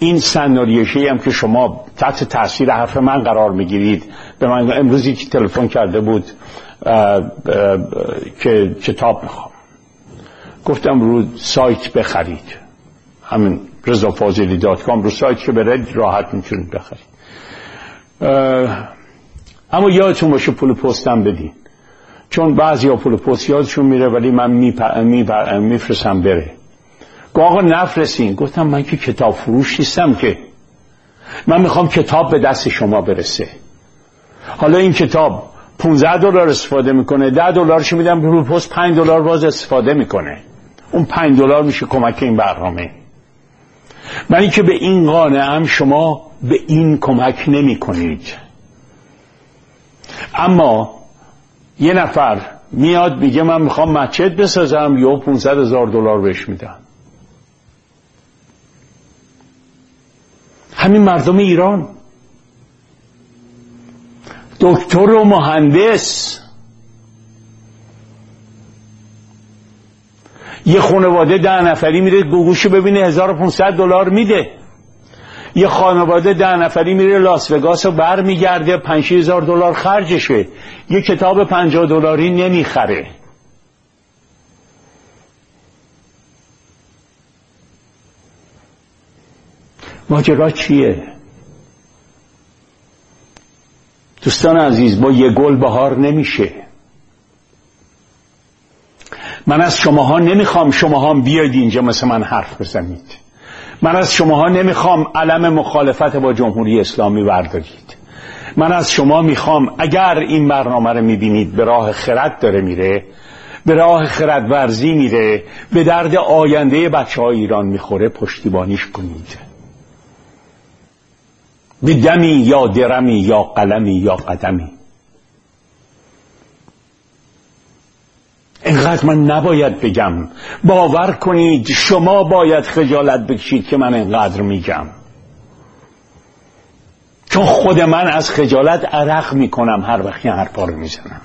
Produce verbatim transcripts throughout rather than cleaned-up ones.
این سناریوشی هم که شما تحت تاثیر حرف من قرار میگیرید. به من امروزی که تلفن کرده بود اه اه که کتاب میخوام، گفتم رو سایت بخرید، همین رضا فاضلی دات کام، رو سایت که برید راحت میتونید بخرید. اما یادتون باشه پول پستم بدین، چون بعضی ها پول پست یادشون میره ولی من میفرستم بره. گفت آقا نفرستین. گفتم من که کتاب فروش نیستم، که من میخوام کتاب به دست شما برسه. حالا این کتاب پانزده دلار استفاده میکنه، ده دلارش میدم پول پست، پنج دلار باز استفاده میکنه، اون پنج دلار میشه کمک این برنامه. من این که به این قانعم، شما به این کمک نمی کنید. اما یه نفر میاد میگه من میخوام مسجد بسازم، یا پانصد هزار دلار بهش میدم. همین مردم ایران، دکتر و مهندس، یه خانواده ده نفری میره گوگوشو ببینه هزار و پانصد دلار میده. یه خانواده ده نفری میره لاس وگاس و بر میگرده پنج هزار دلار خرجشه. یه کتاب پنجاه دلاری نمیخره. ماجرا چیه؟ دوستان عزیز، با یه گل بهار نمیشه. من از شماها نمیخوام شماها بیاید اینجا مثل من حرف بزنید. من از شماها نمیخوام علم مخالفت با جمهوری اسلامی بردارید. من از شما میخوام اگر این برنامه رو میبینید به راه خرد داره میره، به راه خرد ورزی میره، به درد آینده بچه های ایران میخوره، پشتیبانیش کنید. به دمی یا درمی یا قلمی یا قدمی. اینقدر من نباید بگم. باور کنید شما باید خجالت بکشید که من اینقدر میگم، چون خود من از خجالت عرق میکنم هر وقت این حرفا رو میزنم.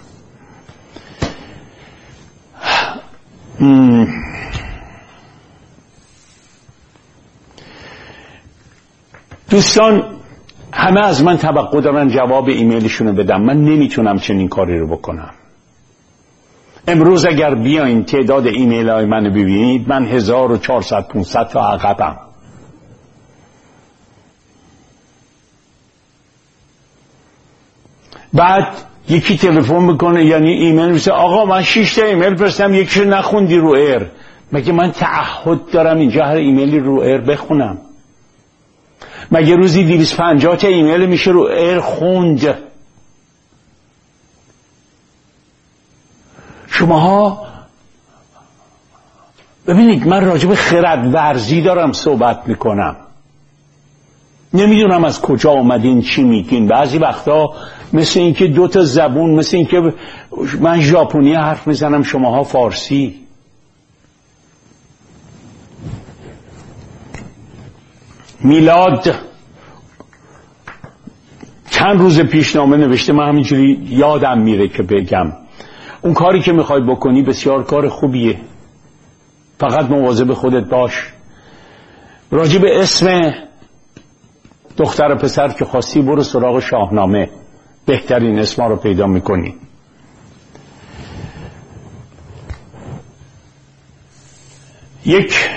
دوستان همه از من توقع دارن جواب ایمیلشونو بدم. من نمیتونم چنین کاری رو بکنم. امروز اگر بیاین تعداد ایمیل های منو ببینید، من هزار و چهارصد پانصد تا عقبم. بعد یکی تلفن میکنه، یعنی ایمیل میشه، آقا من شش تا ایمیل فرستم یکیشو نخوندی رو ایر. مگه من تعهد دارم اینجا هر ایمیلی رو ایر بخونم؟ مگه روزی دویست و پنجاه تا ایمیل میشه رو ایر خوند؟ شماها ببینید، من راجع به خرد ورزی دارم صحبت میکنم. نمیدونم از کجا آمدین، چی میگین. بعضی وقتا مثل این که دو تا زبون، مثل این که من ژاپنی حرف میزنم شماها فارسی. میلاد چند روز پیش نامه نوشته، من همینجوری یادم میره که بگم. اون کاری که میخوای بکنی بسیار کار خوبیه، فقط مواظب خودت باش. راجع به اسم دختر و پسر که خواستی برو سراغ شاهنامه، بهترین اسما رو پیدا میکنی. یک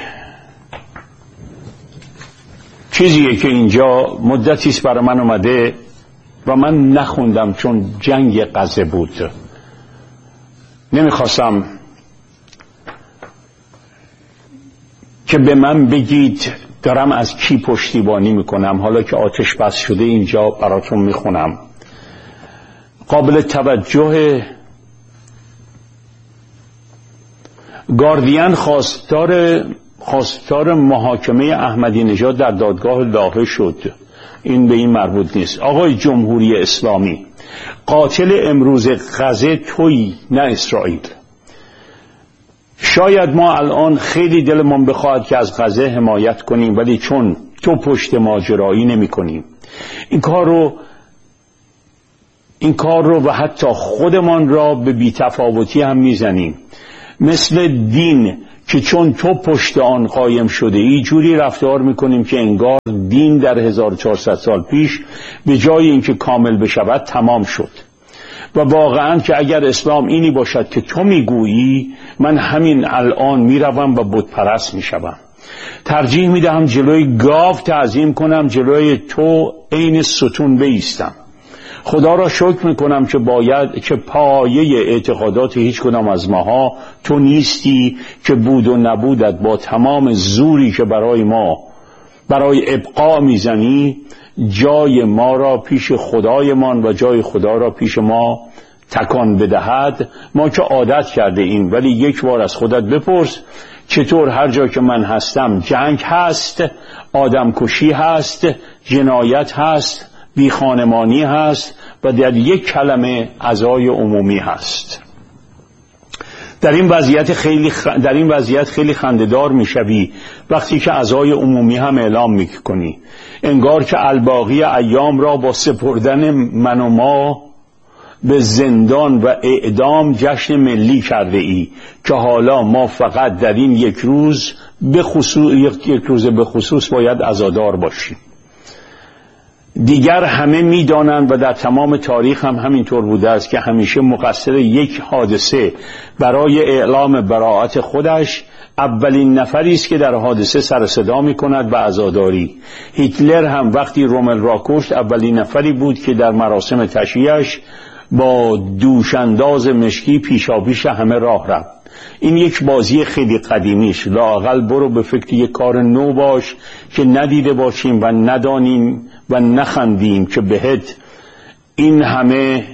چیزیه که اینجا مدتیست برای من اومده و من نخوندم چون جنگ غزه بود. نمیخواستم که به من بگید دارم از کی پشتیبانی میکنم. حالا که آتش بس شده اینجا براتون میخونم. قابل توجه گاردین خواستار خواستار محاکمه احمدی نژاد در دادگاه لاهه شد. این به این مربوط نیست. آقای جمهوری اسلامی، قاتل امروز غزه تویی نه اسرائیل. شاید ما الان خیلی دلمون بخواهد که از غزه حمایت کنیم، ولی چون تو پشت ماجرایی نمی کنیم این کار رو این کار رو و حتی خودمان را به بی‌تفاوتی هم میزنیم. مثل دین که چون تو پشت آن قایم شده ای جوری رفتار میکنیم که انگار دین در هزار و چهارصد سال پیش به جای اینکه کامل بشود تمام شد. و واقعا که اگر اسلام اینی باشد که تو میگویی، من همین الان میروم و بت پرست میشوم. ترجیح میدهم جلوی گاو تعظیم کنم، جلوی تو عین ستون بایستم. خدا را شکر میکنم که باید که پایه اعتقادات هیچ کدام از ماها تو نیستی، که بود و نبودت با تمام زوری که برای ما برای ابقا میزنی، جای ما را پیش خدایمان و جای خدا را پیش ما تکان بدهد. ما که عادت کرده ایم، ولی یک بار از خودت بپرس چطور هر جا که من هستم جنگ هست، آدم کشی هست، جنایت هست، بی خانمانی هست و در یک کلمه عزای عمومی هست. در این وضعیت خیلی خ... در این وضعیت خیلی خنده‌دار میشوی وقتی که عزای عمومی هم اعلام میکنی، انگار که الباقی ایام را با سپردن من و ما به زندان و اعدام جشن ملی کرده ای، که حالا ما فقط در این یک روز به خصوص یک روز به خصوص باید عزادار باشیم. دیگر همه میدانند و در تمام تاریخ هم همینطور بوده است که همیشه مقصر یک حادثه برای اعلام براءت خودش اولین نفری است که در حادثه سر صدا می‌کند به عزاداری. هیتلر هم وقتی رومل را کشت اولین نفری بود که در مراسم تشییعش با دوشانداز مشکی پیشاپیش همه راه رفت. این یک بازی خیلی قدیمیش. لااقل برو به فکر یک کار نو باش که ندیده باشیم و ندانیم و نخندیم که بهت این همه.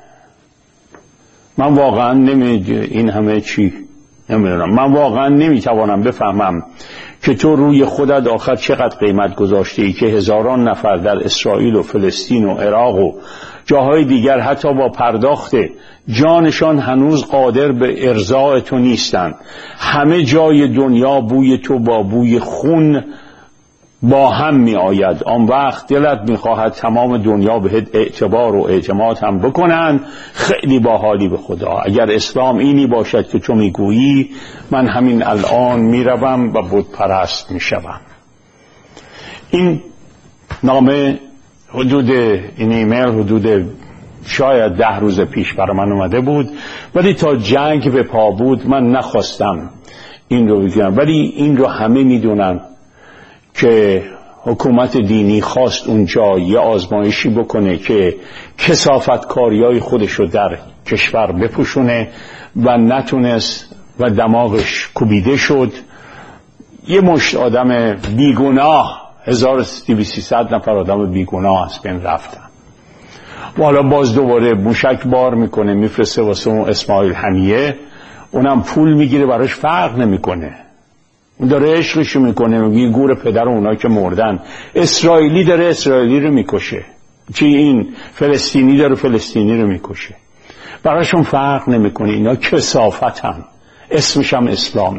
من واقعا نمی این همه چی نمیدونم. من واقعا نمیتوانم بفهمم که تو روی خودت آخر چقدر قیمت گذاشته ای که هزاران نفر در اسرائیل و فلسطین و عراق و جاهای دیگر حتی با پرداخت جانشان هنوز قادر به ارضاء تو نیستند. همه جای دنیا بوی تو با بوی خون با هم می آید. آن وقت دلت می خواهد تمام دنیا بهت اعتبار و اعتماد هم بکنن. خیلی باحالی به خدا. اگر اسلام اینی باشد که تو می گویی، من همین الان می روم و بت پرست می شوم. این نامه حدود این ایمیل حدود شاید ده روز پیش برای من اومده بود، ولی تا جنگ به پا بود من نخواستم این رو بگم. ولی این رو همه میدونن که حکومت دینی خواست اونجا یه آزمایشی بکنه که کثافت کاریای خودش رو در کشور بپوشونه و نتونست و دماغش کوبیده شد. یه مشت آدم بیگناه، هزار و سیصد نفر آدم بیگناه از بین رفتن. و حالا باز دوباره موشک بار میکنه میفرسته واسه اون اسماعیل هنیه، اونم پول میگیره، براش فرق نمیکنه، اون داره عشقشو میکنه، میگه گور پدر اونا که مردن. اسرائیلی داره اسرائیلی رو میکشه، چی این فلسطینی داره فلسطینی رو میکشه، براشون فرق نمیکنه. اینا کثافتن، اسمش هم اسلامه.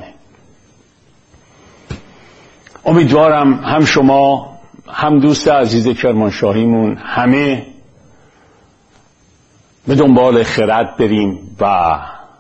امیدوارم هم شما هم دوست عزیز کرمانشاهیمون همه به دنبال خرد بریم و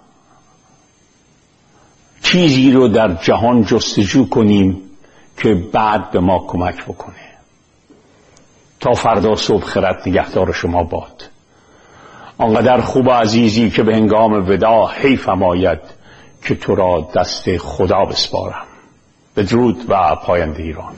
چیزی رو در جهان جستجو کنیم که بعد به ما کمک بکنه. تا فردا صبح خرد نگهدار شما باد. آنقدر خوب و عزیزی که به هنگام وداع حیفم آید که تو را دست خدا بسپارم. بدرود و پاینده ایران.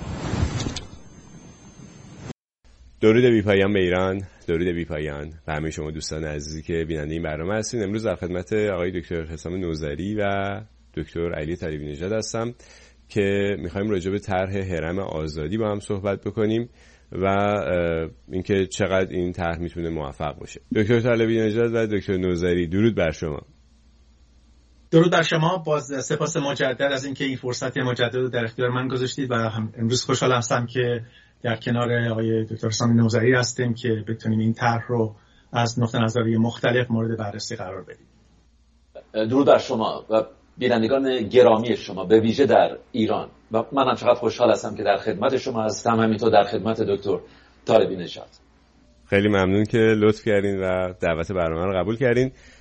درود بی پایان به ایران، درود بی پایان به همه شما دوستان عزیزی که بیننده این برنامه هستین. امروز در خدمت آقای دکتر حسام نوذری و دکتر علی طلیبی نژاد هستم که میخوایم راجع به طرح هرم آزادی با هم صحبت بکنیم و اینکه چقدر این طرح میتونه موفق باشه. دکتر طلیبی نژاد و دکتر نوذری، درود بر شما. درود بر شما. باز سپاس مجدد از اینکه این فرصت مجدد رو در اختیار من گذاشتید و هم امروز خوشحال هستم که در کنار آقای دکتر حسام نوذری هستیم که بتونیم این طرح رو از نقطه نظری مختلف مورد بررسی قرار بدیم. درود بر شما و بینندگان گرامی شما، به ویژه در ایران. و منم چقدر خوشحال هستم که در خدمت شما هستم، همینطور در خدمت دکتر طالبی نژاد. خیلی ممنون که لطف کردین و دعوت برنامه رو قبول کردین.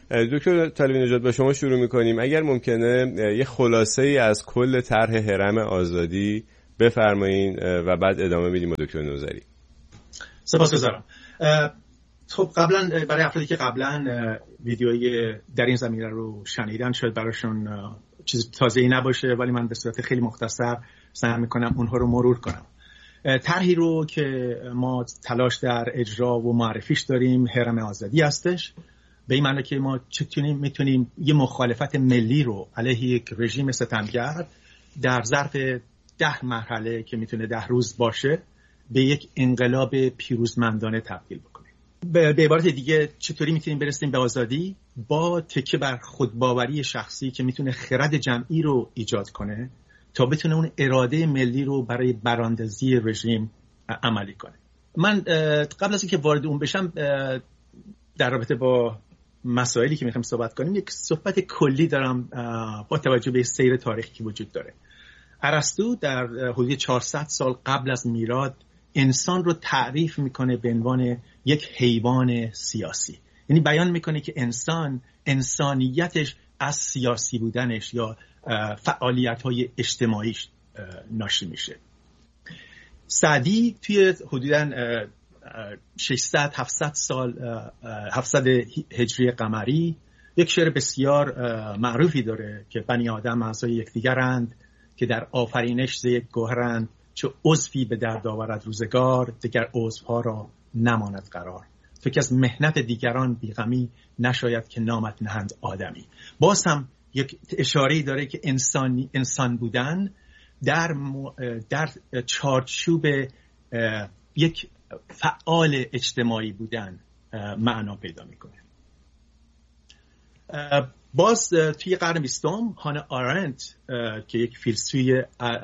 دکتر طالبی نژاد با شما شروع میکنیم. اگر ممکنه یه خلاصه ای از کل طرح هرم آزادی بفرمایین و بعد ادامه میدیم با دکتر نوذری. سپاسگزارم. خب قبلا برای افرادی که قبلا ویدیوی در این زمینه رو شنیدن شاید براشون چیز تازه‌ای نباشه، ولی من به صورت خیلی مختصر سعی میکنم اونها رو مرور کنم. طرحی رو که ما تلاش در اجرا و معرفیش داریم هرم آزادی هستش، به این معنی که ما چطوریم میتونیم یه مخالفت ملی رو علیه یک رژیم ستمگر در ظرف ده مرحله که میتونه ده روز باشه به یک انقلاب پیروزمندانه تبدیل بکنیم. به عبارت دیگه چطوری میتونیم برسیم به آزادی؟ با تکیه بر خودباوری شخصی که میتونه خرد جمعی رو ایجاد کنه تا بتونه اون اراده ملی رو برای براندازی رژیم عملی کنه. من قبل از اینکه وارد اون بشم در رابطه با مسائلی که میخوام صحبت کنیم یک صحبت کلی دارم با توجه به سیر تاریخی که وجود داره. ارسطو در حدود چهارصد سال قبل از میلاد انسان رو تعریف میکنه به عنوان یک حیوان سیاسی، یعنی بیان میکنه که انسان انسانیتش از سیاسی بودنش یا فعالیت‌های اجتماعیش ناشی میشه. سعدی توی حدوداً ششصد هفتصد سال هفتصد هجری قمری یک شعر بسیار معروفی داره که بنی آدم اعضای یکدیگرند که در آفرینش ز یک گوهرند، چه عضوی به درد آورد روزگار دگر عضوها را نماند قرار. تو که از مهنت دیگران بیغمی نشاید که نامت نهند آدمی. باز هم یک اشاره‌ای داره که انسانی انسان بودن در در چارچوب یک فعال اجتماعی بودن معنا پیدا میکنه. باز توی قرن بیستم هانا آرنت که یک فیلسوف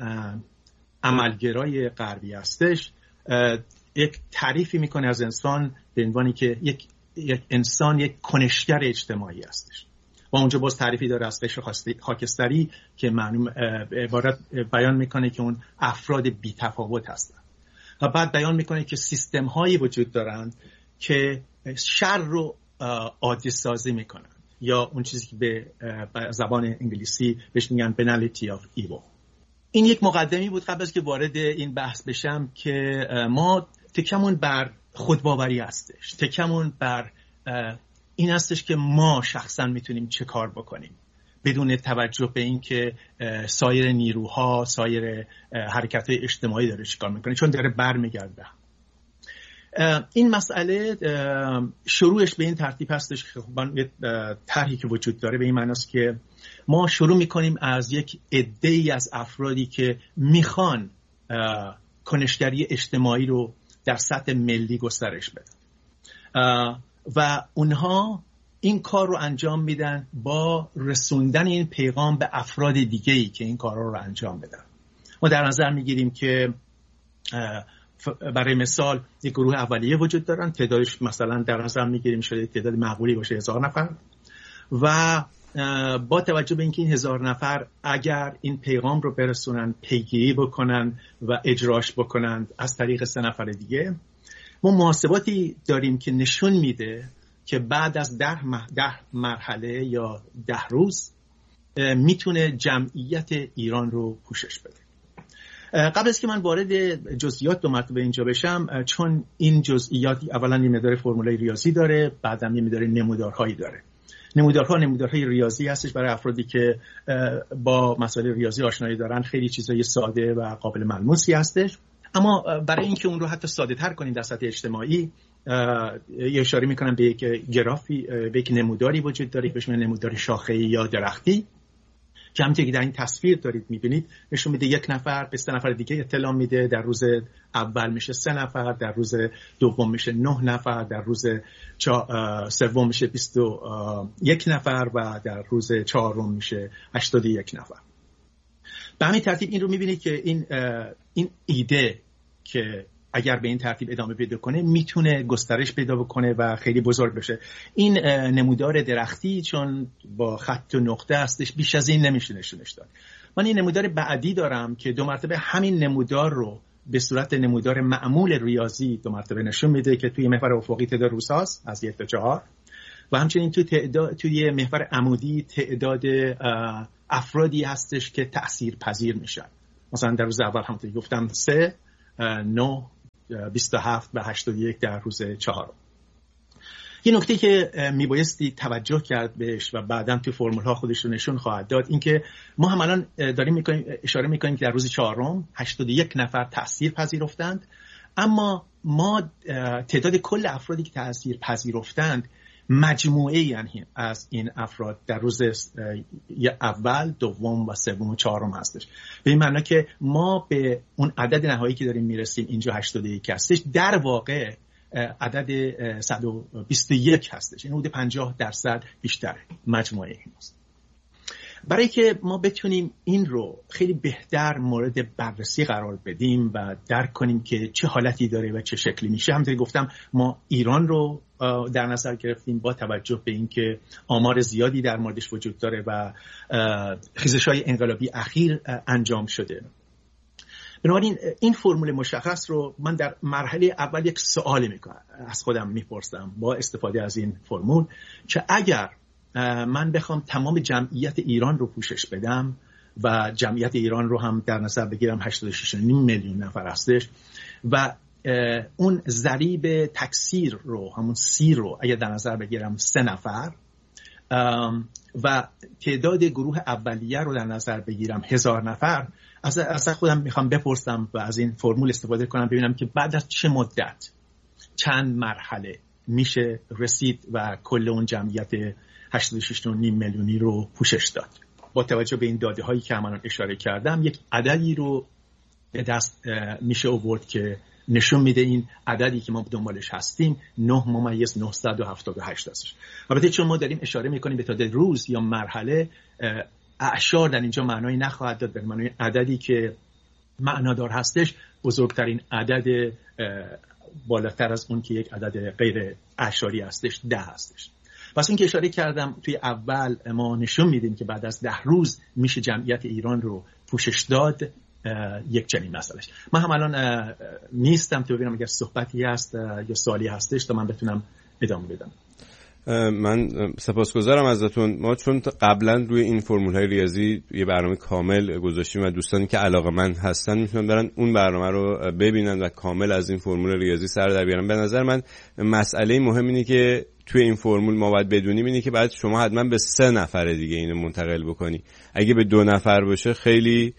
عملگرای غربی هستش یک تعریفی میکنه از انسان به عنوانی که یک یک انسان یک کنشگر اجتماعی هستش و اونجا باز تعریفی داره از قشر خاکستری که معنی عبارت بیان میکنه که اون افراد بی‌تفاوت هستن و بعد بیان میکنه که سیستم هایی وجود دارند که شر رو عادی سازی میکنن یا اون چیزی که به زبان انگلیسی بهش میگن penalty of evil. این یک مقدمی بود قبل از که وارد این بحث بشم که ما تکمون بر خودباوری هستش، تکمون بر این هستش که ما شخصا میتونیم چه کار بکنیم بدون توجه به این که سایر نیروها سایر حرکت‌های اجتماعی داره چه کار میکنه، چون داره برمیگرده. این مسئله شروعش به این ترتیب هستش که یه طرحی که وجود داره به این معناست که ما شروع میکنیم از یک عده‌ای از افرادی که میخوان کنشگری اجتماعی رو در سطح ملی گسترش بدن و اونها این کار رو انجام میدن با رسوندن این پیغام به افراد دیگه‌ای که این کارا رو انجام بدن. ما در نظر میگیریم که برای مثال یک گروه اولیه وجود دارن، تعدادش مثلا در نظر میگیریم شده تعداد معقولی باشه هزار نفر و با توجه به اینکه این هزار نفر اگر این پیغام رو برسونن، پیگیری بکنن و اجراش بکنن از طریق سه نفر دیگه، ما محاسباتی داریم که نشون میده که بعد از ده, ده مرحله یا ده روز میتونه جمعیت ایران رو پوشش بده. قبل از که من وارد جزئیات دو مرتبه اینجا بشم، چون این جزئیات اولا یه مقدار فرمولای ریاضی داره، بعدم یه مقدار نمودارهایی داره. نمودارها نمودارهای ریاضی هستش برای افرادی که با مسائل ریاضی آشنایی دارن، خیلی چیزای ساده و قابل ملموسی هستش. اما برای اینکه اون رو حتی ساده تر کنیم در سطح اجتماعی، یه اشاره میکنم به یک گرافی، به یک نموداری وجود داره که بهش میگن نمودار شاخه‌ای یا درختی که همونطوری که در این تصویر دارید میبینید نشون میده یک نفر به سه نفر دیگه اطلاع میده. در روز اول میشه سه نفر، در روز دوم میشه نه نفر، در روز سوم میشه بیست و یک نفر و در روز چهارم میشه هشتاد و یک نفر. به همین ترتیب این رو میبینید که این این ایده که اگر به این ترتیب ادامه پیدا کنه میتونه گسترش پیدا بکنه و خیلی بزرگ بشه. این نمودار درختی چون با خط و نقطه هستش بیش از این نمیشه نشونش داد. من این نمودار بعدی دارم که دو مرتبه همین نمودار رو به صورت نمودار معمول ریاضی دو مرتبه نشون میده که توی محور افقی تعداد روزهاست از یک تا چهار و همچنین توی تعداد توی محور عمودی تعداد افرادی هستش که تأثیر پذیر میشن. مثلا در روز اول همونطوری گفتم سه، نه، بیست و هفت و هشتاد و یک در روز چهارم. یه نکته که میبایستی توجه کرد بهش و بعداً تو فرمول ها خودش رو نشون خواهد داد این که ما هم الان داریم میکنیم اشاره میکنیم که در روز چهارم هشتاد و یک نفر تأثیر پذیرفتند، اما ما تعداد کل افرادی که تأثیر پذیرفتند مجموعه یعنی از این افراد در روز اول، دوم و سوم و چهارم هستش. به این معنی که ما به اون عدد نهایی که داریم میرسیم اینجا هشتاد و یک هستش، در واقع عدد صد و بیست و یک هستش، این حدود پنجاه درصد بیشتر مجموعه این است. برای که ما بتونیم این رو خیلی بهتر مورد بررسی قرار بدیم و درک کنیم که چه حالتی داره و چه شکلی میشه، همونطور گفتم ما ایران رو در نظر گرفتیم با توجه به اینکه آمار زیادی در موردش وجود داره و خیزش‌های انقلابی اخیر انجام شده. بنابراین این فرمول مشخص رو من در مرحله اول یک سوال میکنم از خودم میپرسم با استفاده از این فرمول که اگر من بخوام تمام جمعیت ایران رو پوشش بدم و جمعیت ایران رو هم در نظر بگیرم هشتاد و شش و نیم میلیون نفر هستش و اون ضریب تکثیر رو همون سی رو اگر در نظر بگیرم سه نفر و تعداد گروه اولیه رو در نظر بگیرم هزار نفر، از از خودم میخوام بپرسم و از این فرمول استفاده کنم ببینم که بعد از چه مدت چند مرحله میشه رسید و کل اون جمعیت هشتاد و شش و نیم میلیونی رو پوشش داد. با توجه به این داده هایی که من اشاره کردم یک عددی رو به دست میشه آورد که نشون میده این عددی که ما دنبالش هستیم نه ممیز نهصد و هفتاد و هشت هستش. البته چون ما داریم اشاره میکنیم به تعداد روز یا مرحله، اعشار در اینجا معنایی نخواهد داد، به معنای عددی که معنادار هستش بزرگترین عدد بالاتر از اون که یک عدد غیر اعشاری هستش ده هستش. پس این که اشاره کردم توی اول ما نشون میدیم که بعد از ده روز میشه جمعیت ایران رو پوشش داد یک چنین مسئلهش. من هم الان نیستم تو ببینم اگر صحبتی هست یا سوالی هستش تا من بتونم ادامه بدم. من سپاسگزارم ازتون. ما چون قبلا روی این فرمول‌های ریاضی یه برنامه کامل گذاشتیم و دوستانی که علاقه‌مند هستن میتونن برن اون برنامه رو ببینن و کامل از این فرمول ریاضی سر در بیارن. به نظر من مسئله مهم اینه که توی این فرمول ما باید بدونیم اینه که بعد شما حتما به سه نفر دیگه اینو منتقل بکنی. اگه به دو نفر باشه خیلی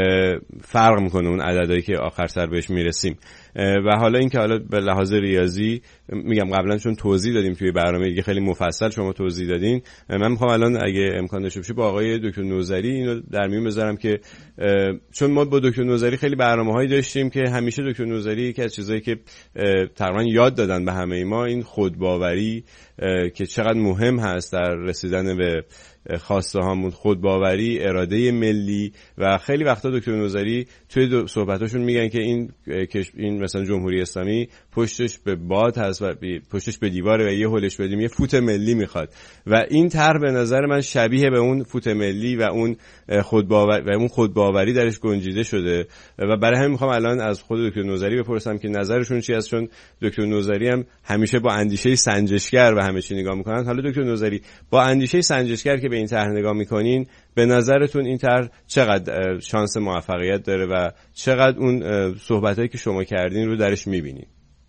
فرق میکنه اون عددهایی که آخر سر بهش میرسیم. و حالا اینکه حالا به لحاظ ریاضی میگم قبلا چون توضیح دادیم توی برنامه دیگه خیلی مفصل شما توضیح دادین، من میخوام الان اگه امکان داشته باشه با آقای دکتر نوذری اینو در میون بذارم که چون ما با دکتر نوذری خیلی برنامه‌هایی داشتیم که همیشه دکتر نوذری یکی از چیزایی که تقریبا یاد دادن به همه ما این خودباوری که چقدر مهم هست در رسیدن به خواسته هامون، خودباوری، اراده ملی. و خیلی وقتا دکتر نوذری توی صحبتاشون میگن که این این مثلا جمهوری اسلامی پشتش به باد هست و پشتش به دیواره و یه هولش بدیم یه فوت ملی میخواد و این طرح به نظر من شبیه به اون فوت ملی و اون خودباوری و اون خودباوری درش گنجیده شده و برای همین میخوام الان از خود دکتر نوذری بپرسم که نظرشون چی است، چون دکتر نوذری هم همیشه با اندیشه سنجشگر و همه چی نگاه میکنن. حالا دکتر نوذری با اندیشه سنجشگر که به این طرح نگاه میکنین، به نظرتون این طرح چقدر شانس موفقیت داره و چقدر اون صحبتایی که شما کردین رو درش میبینین؟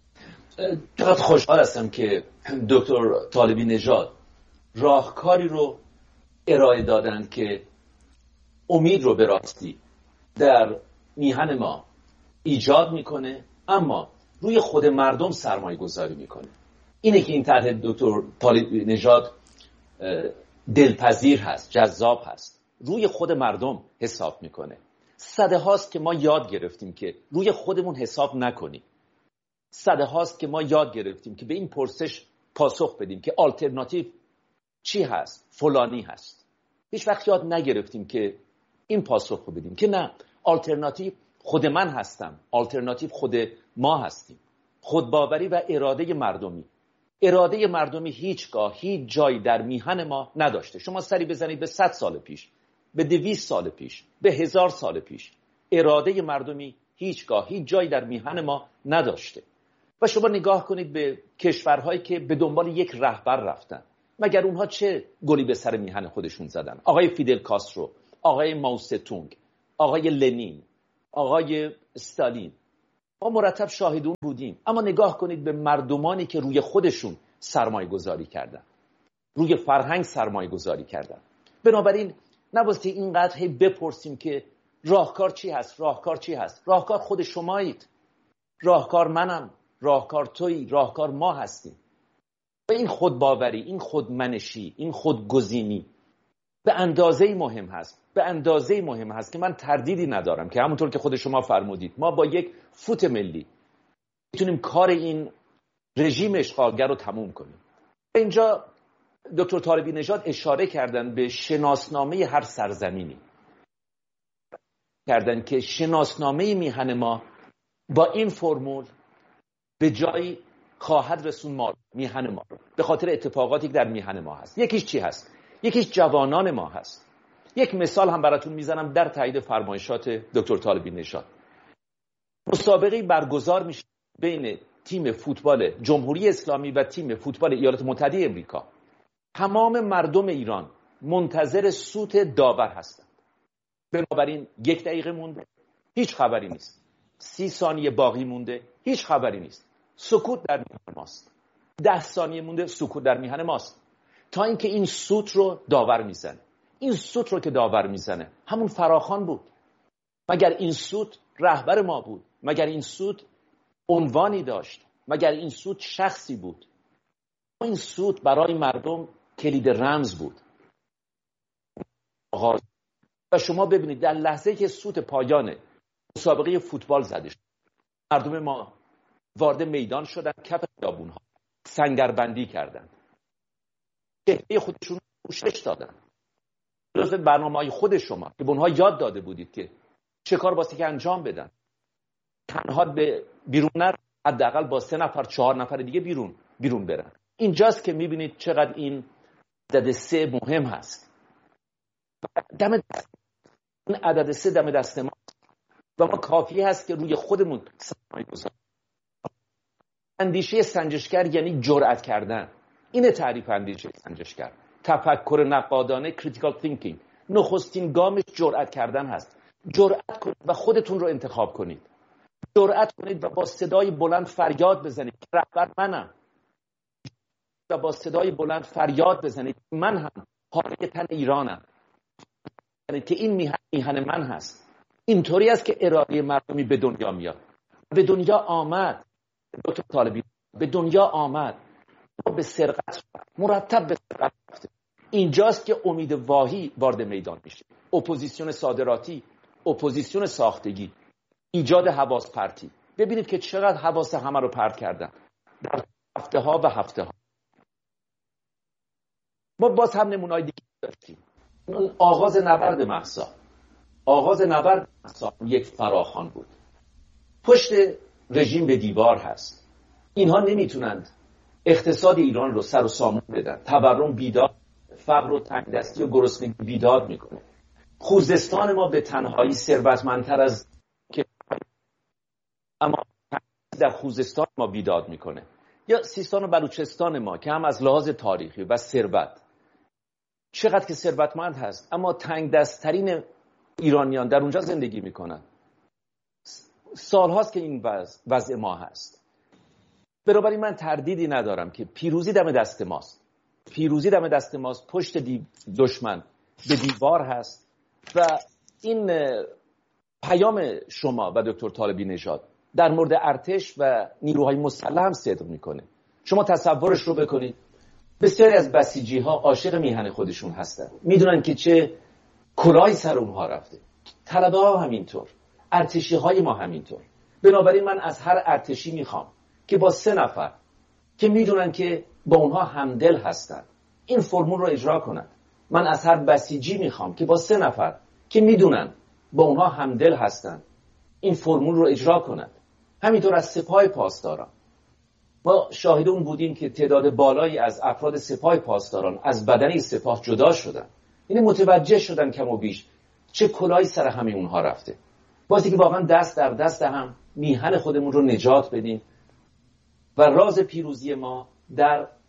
چقدر خوشحال هستم که دکتر طالبی نژاد راهکاری رو ارائه دادن که امید رو به راستی در میهن ما ایجاد میکنه اما روی خود مردم سرمایه گذاری میکنه. اینه که این طرح دکتر طالبی نژاد دلپذیر هست، جذاب هست، روی خود مردم حساب میکنه. صده هاست که ما یاد گرفتیم که روی خودمون حساب نکنیم. صده هاست که ما یاد گرفتیم که به این پرسش پاسخ بدیم که آلترناتیو چی هست؟ فلانی هست. هیچ وقت یاد نگرفتیم که این پاسخ رو بدیم که نه، آلترناتیو خود من هستم، آلترناتیو خود ما هستیم. خودباوری و اراده مردمی. اراده مردمی هیچگاه هیچ جایی در میهن ما نداشته. شما سری بزنید به صد سال پیش، به دویست سال پیش، به هزار سال پیش، اراده مردمی هیچگاه هیچ جایی در میهن ما نداشته. و شما نگاه کنید به کشورهایی که به دنبال یک رهبر رفتن، مگر اونها چه گلی به سر میهن خودشون زدن؟ آقای فیدل کاسترو، آقای ماوستونگ، آقای لنین، آقای استالین، ما مرتب شاهدون بودیم. اما نگاه کنید به مردمانی که روی خودشون سرمایه گذاری کردن، روی فرهنگ سرمایه گذاری کردن. بنابراین نبایستی اینقدر هی بپرسیم که راهکار چی هست، راهکار چی هست. راهکار خود شمایید، راهکار منم، راهکار تویی، راهکار ما هستیم. و این خودباوری، این خودمنشی، این خودگزینی به اندازه‌ای مهم هست، به اندازه‌ای مهم هست که من تردیدی ندارم که همونطور که خود شما فرمودید ما با یک فوت ملی میتونیم کار این رژیم اشغالگر رو تموم کنیم. اینجا دکتر طالبی نژاد اشاره کردن به شناسنامه هر سرزمینی، کردن که شناسنامه میهن ما با این فرمول به جایی خواهد رسون ما میهن ما رو، به خاطر اتفاقاتی که در میهن ما هست. یکیش چی هست؟ یکیش جوانان ما هست. یک مثال هم براتون میزنم در تایید فرمایشات دکتر طالبی نژاد. مسابقه برگزار میشه بین تیم فوتبال جمهوری اسلامی و تیم فوتبال ایالات متحده آمریکا. تمام مردم ایران منتظر سوت داور هستند. بنابراین یک دقیقه مونده، هیچ خبری نیست. سی ثانیه باقی مونده، هیچ خبری نیست. سکوت در میهن ماست. ده ثانیه مونده، سکوت در میهن ماست. تا اینکه این سوت رو داور میزنه. این سوت رو که داور میزنه همون فراخوان بود. مگر این سوت رهبر ما بود؟ مگر این سوت عنوانی داشت؟ مگر این سوت شخصی بود؟ این سوت برای مردم کلید رمز بود. و شما ببینید در لحظه که سوت پایان مسابقه فوتبال زده شد، مردم ما وارد میدان شدن، کف خیابون‌ها سنگربندی کردند، چهره خودشون پوشش دادن. درست برنامه‌های خود شما که به اونها یاد داده بودید که چه کار واسه که انجام بدن، تنها به بیرون نر، حداقل با سه نفر چهار نفر دیگه بیرون بیرون برن. اینجاست که میبینید چقدر این عدد سه مهم هست. دم دست این عدد سه دم دست ما و ما کافی هست که روی خودمون سرمایه گذاری. اندیشه سنجشگر یعنی جرأت کردن. اینه تعریف اندیشه سنجشگر. تفکر نقادانه، critical thinking. نخستین گامش جرأت کردن هست. جرأت کنید و خودتون رو انتخاب کنید. جرأت کنید و با صدای بلند فریاد بزنید که رهبر منم. و با صدای بلند فریاد بزنید من هم پاره تن ایرانم. یعنی که این میهن, میهن من هست. اینطوری است که اراده مردمی به دنیا میاد. به دنیا آمد. دکتر طالبی به دنیا آمد. به سرقت مرتب به سرقت رفته. اینجاست که امید واهی وارد میدان میشه. اپوزیسیون صادراتی، اپوزیسیون ساختگی، ایجاد حواس پرتی. ببینید که چقدر حواس همه رو پرت کردن در هفته ها و هفته ها. ما باز هم نمونه‌های دیگه داشتیم. اون آغاز نبرد مهسا، آغاز نبرد مهسا یک فراخوان بود. پشت رژیم به دیوار هست. اینها نمیتونند اقتصاد ایران رو سر و سامون بدن. تورم بیداد، فقر و تنگدستی و گرسنگی بیداد میکنه. خوزستان ما به تنهایی ثروتمندتر از که اما در خوزستان ما بیداد میکنه. یا سیستان و بلوچستان ما که هم از لحاظ تاریخی و ثروت چقدر که ثروتمند هست، اما تنگدست‌ترین ایرانیان در اونجا زندگی میکنن. سالهاست که این وضع, وضع ما هست. بنابراین من تردیدی ندارم که پیروزی دم دست ماست. پیروزی دم دست ماست. پشت دی دشمن به دیوار هست و این پیام شما و دکتر طالبی نژاد در مورد ارتش و نیروهای مسلح هم صدق میکنه. شما تصورش رو بکنید. بسیاری از بسیجی ها عاشق میهن خودشون هستن. میدونن که چه کلاهی سر اونها رفته. طلبه ها همینطور. ارتشی های ما همینطور. بنابراین من از هر ارتشی میخوام که با سه نفر که میدونن که با اونها همدل هستن این فرمول رو اجرا کنن. من از هر بسیجی میخوام که با سه نفر که میدونن با اونها همدل هستن این فرمول رو اجرا کنن. همینطور از سپاه پاسداران. ما شاهد اون بودیم که تعداد بالایی از افراد سپاه پاسداران از بدنه سپاه جدا شدن. یعنی متوجه شدن کم و بیش چه کلاهی سر همه اونها رفته. واسه که واقعا دست در دست هم میهن خودمون رو نجات بدیم و راز پیروزی ما در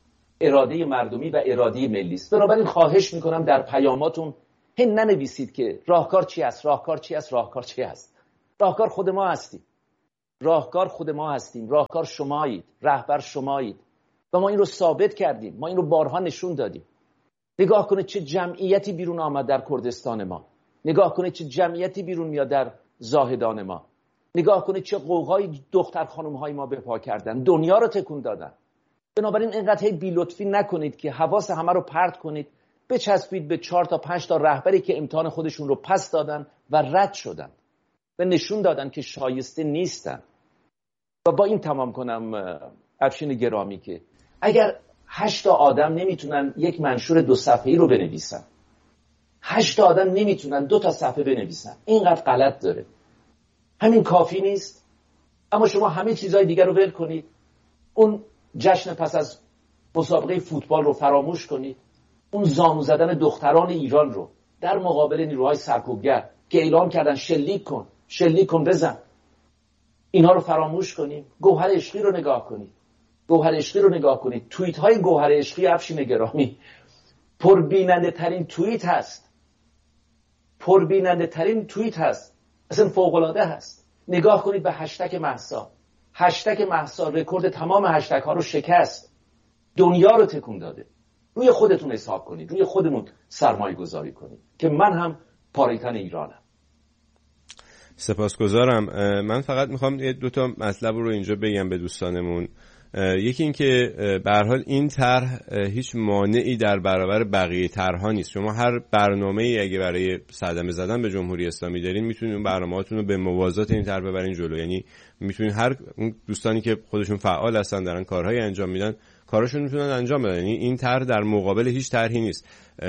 اراده مردمی و اراده ملی است. بنابراین خواهش میکنم در پیاماتون هی ننویسید که راهکار چی است، راهکار چی است، راهکار چی است. راهکار خود ما هستیم. راهکار خود ما هستیم. راهکار شمایید، رهبر شمایید. و ما این رو ثابت کردیم. ما این رو بارها نشون دادیم. نگاه کنید چه جمعیتی بیرون آمد در کردستان ما. نگاه کنید چه جمعیتی بیرون میاد در زاهدان ما. نگاه کنید چه قوقای دختر خانم های ما به پا کردن، دنیا رو تکون دادن. بنابراین اینقدر بی لطفی نکنید که حواس همه رو پرت کنید، بچسبید به چهار تا پنج تا رهبری که امتحان خودشون رو پس دادن و رد شدن و نشون دادن که شایسته نیستن. و با این تمام کنم افشین گرامی که اگر هشت تا آدم نمیتونن یک منشور دو صفحه‌ای رو بنویسن، هشت تا آدم نمیتونن دو تا صفحه بنویسن، اینقدر غلط داره. همین کافی نیست؟ اما شما همه چیزهای دیگر رو ول کنید، اون جشن پس از مسابقه فوتبال رو فراموش کنید، اون زانو زدن دختران ایران رو در مقابل نیروهای سرکوبگر که اعلام کردن شلیک کن شلیک کن بزن، اینها رو فراموش کنیم. گوهر عشقی رو نگاه کنید، گوهر عشقی رو نگاه کنید. توییت های گوهر عشقی افشین گرامی پربیننده ترین توییت هست، پربیننده ترین توییت هست، اصلا فوق العاده هست. نگاه کنید به هشتگ مهسا. هشتگ مهسا رکورد تمام هشتگ ها رو شکست، دنیا رو تکون داده. روی خودتون حساب کنید، روی خودمون سرمایه گذاری کنید که من هم پاریتن ایرانم. سپاسگزارم. من فقط میخوام یه دو تا مطلب رو اینجا بگم به دوستانمون. یکی این که به هر حال این طرح هیچ مانعی در برابر بقیه طرح‌ها نیست. شما هر برنامه‌ای اگه برای صدمه زدن به جمهوری اسلامی دارین میتونید اون برنامه‌هاتون رو به موازات این طرح ببرین جلو. یعنی میتونید هر اون دوستانی که خودشون فعال هستن دارن کارهایی انجام میدن کاراشون میتونن انجام بدن. یعنی این طرح در مقابل هیچ طرحی نیست.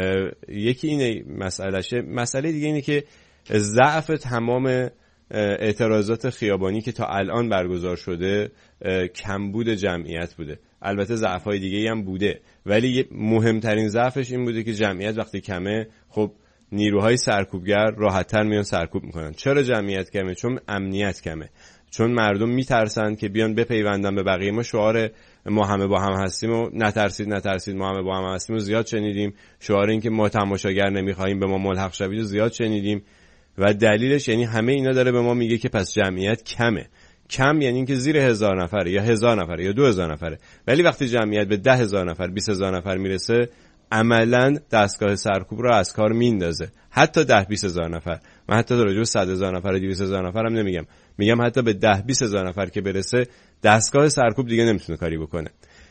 یکی اینه مسئلهشه. مسئله دیگه اینه که ضعف تمام اعتراضات خیابانی که تا الان برگزار شده کمبود جمعیت بوده. البته ضعف‌های دیگه‌ای هم بوده، ولی مهمترین ضعفش این بوده که جمعیت وقتی کمه، خب نیروهای سرکوبگر راحت‌تر میان سرکوب میکنن. چرا جمعیت کمه؟ چون امنیت کمه، چون مردم میترسن که بیان بپیوندن به بقیه. ما شعار ما همه با هم هستیم و نترسید نترسید ما همه با هم هستیم و زیاد شنیدیم. شعار این که ما تماشاگر نمیخوایم به ما ملحق شوید و زیاد شنیدیم. و دلیلش یعنی همه اینا داره به ما میگه که پس جمعیت کمه. کم یعنی اینکه زیر هزار نفره یا هزار نفره یا دو هزار نفره. ولی وقتی جمعیت به ده هزار نفر بیست هزار نفر میرسه عملا دستگاه سرکوب رو از کار میندازه. حتی ده بیست هزار نفر، من حتی در راجع به صد هزار نفر و دویست هزار نفر هم نمیگم، میگم حتی به ده بیست هزار نفر که برسه دستگاه سرکوب دیگه نمیتونه کاری بکنه.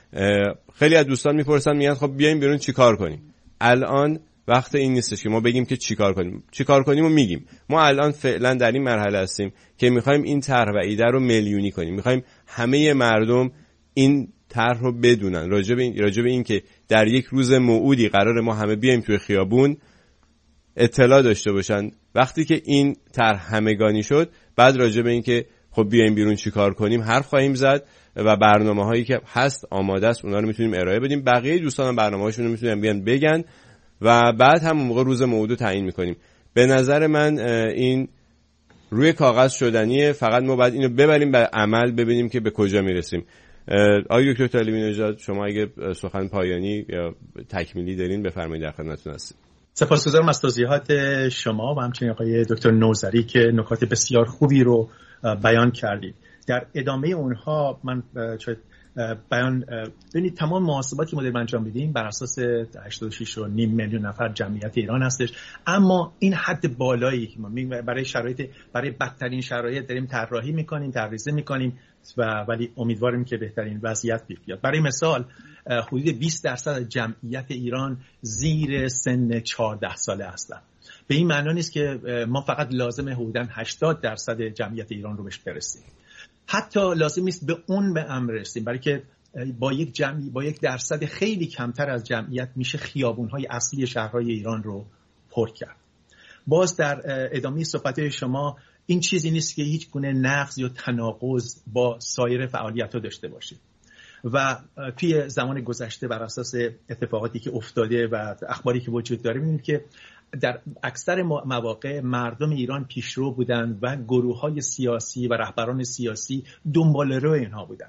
خیلی از دوستان میپرسن میگن خب بیایم بیرون چیکار کنیم؟ الان وقت این نیستش که ما بگیم که چیکار کنیم. چیکار کنیم و میگیم. ما الان فعلا در این مرحله هستیم که میخوایم این طرح و ایده رو میلیونی کنیم. میخوایم همه مردم این طرح رو بدونن. راجع به این راجع به این که در یک روز موعودی قرار ما همه بیایم توی خیابون اطلاع داشته باشن. وقتی که این طرح همگانی شد، بعد راجع به این که خب بیایم بیرون چیکار کنیم حرف خواهیم زد و برنامه‌هایی که هست آماده است اونها رو میتونیم ارائه بدیم. بقیه دوستان برنامه‌هاشون رو میتونن بیان بگن و بعد همون موقع روز موعود رو تعیین میکنیم. به نظر من این روی کاغذ شدنیه، فقط ما باید اینو ببریم به عمل ببینیم که به کجا میرسیم. آقای دکتر طالبی نژاد، شما اگه سخن پایانی یا تکمیلی دارین بفرمایید، در خدمتتون هستیم. سپاسگزارم از توضیحات شما و همچنین آقای دکتر نوذری که نکات بسیار خوبی رو بیان کردید. در ادامه اونها من شاید بیان ببینید تمام محاسباتی که ما داریم انجام میدیم بر اساس هشتاد و شش و نیم میلیون نفر جمعیت ایران هستش، اما این حد بالایی که ما برای شرایط برای بدترین شرایط داریم طراحی میکنیم، تعریض میکنیم و ولی امیدواریم که بهترین وضعیت پیش بیاد. برای مثال حدود بیست درصد جمعیت ایران زیر سن چهارده ساله هستن. به این معنی نیست که ما فقط لازمه حدوداً هشتاد درصد جمعیت ایران رو بهش برسیم. حتی لازم نیست به اون به امر رسیم، برای که با یک جمعی با یک درصد خیلی کمتر از جمعیت میشه خیابون‌های اصلی شهرهای ایران رو پر کرد. باز در ادامه صحبت شما این چیزی نیست که هیچ گونه نقض یا تناقض با سایر فعالیت‌ها داشته باشید و توی زمان گذشته بر اساس اتفاقاتی که افتاده و اخباری که وجود داره می‌بینیم که در اکثر مواقع مردم ایران پیشرو بودند و گروه‌های سیاسی و رهبران سیاسی دنباله‌رو اینها بودند.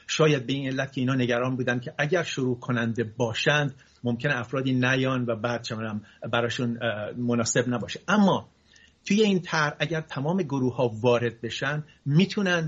شاید به این علت که اینا نگران بودن که اگر شروع کننده باشند ممکنه افرادی نیان و بعد چمنم براشون مناسب نباشه. اما توی این طرح اگر تمام گروه ها وارد بشن میتونن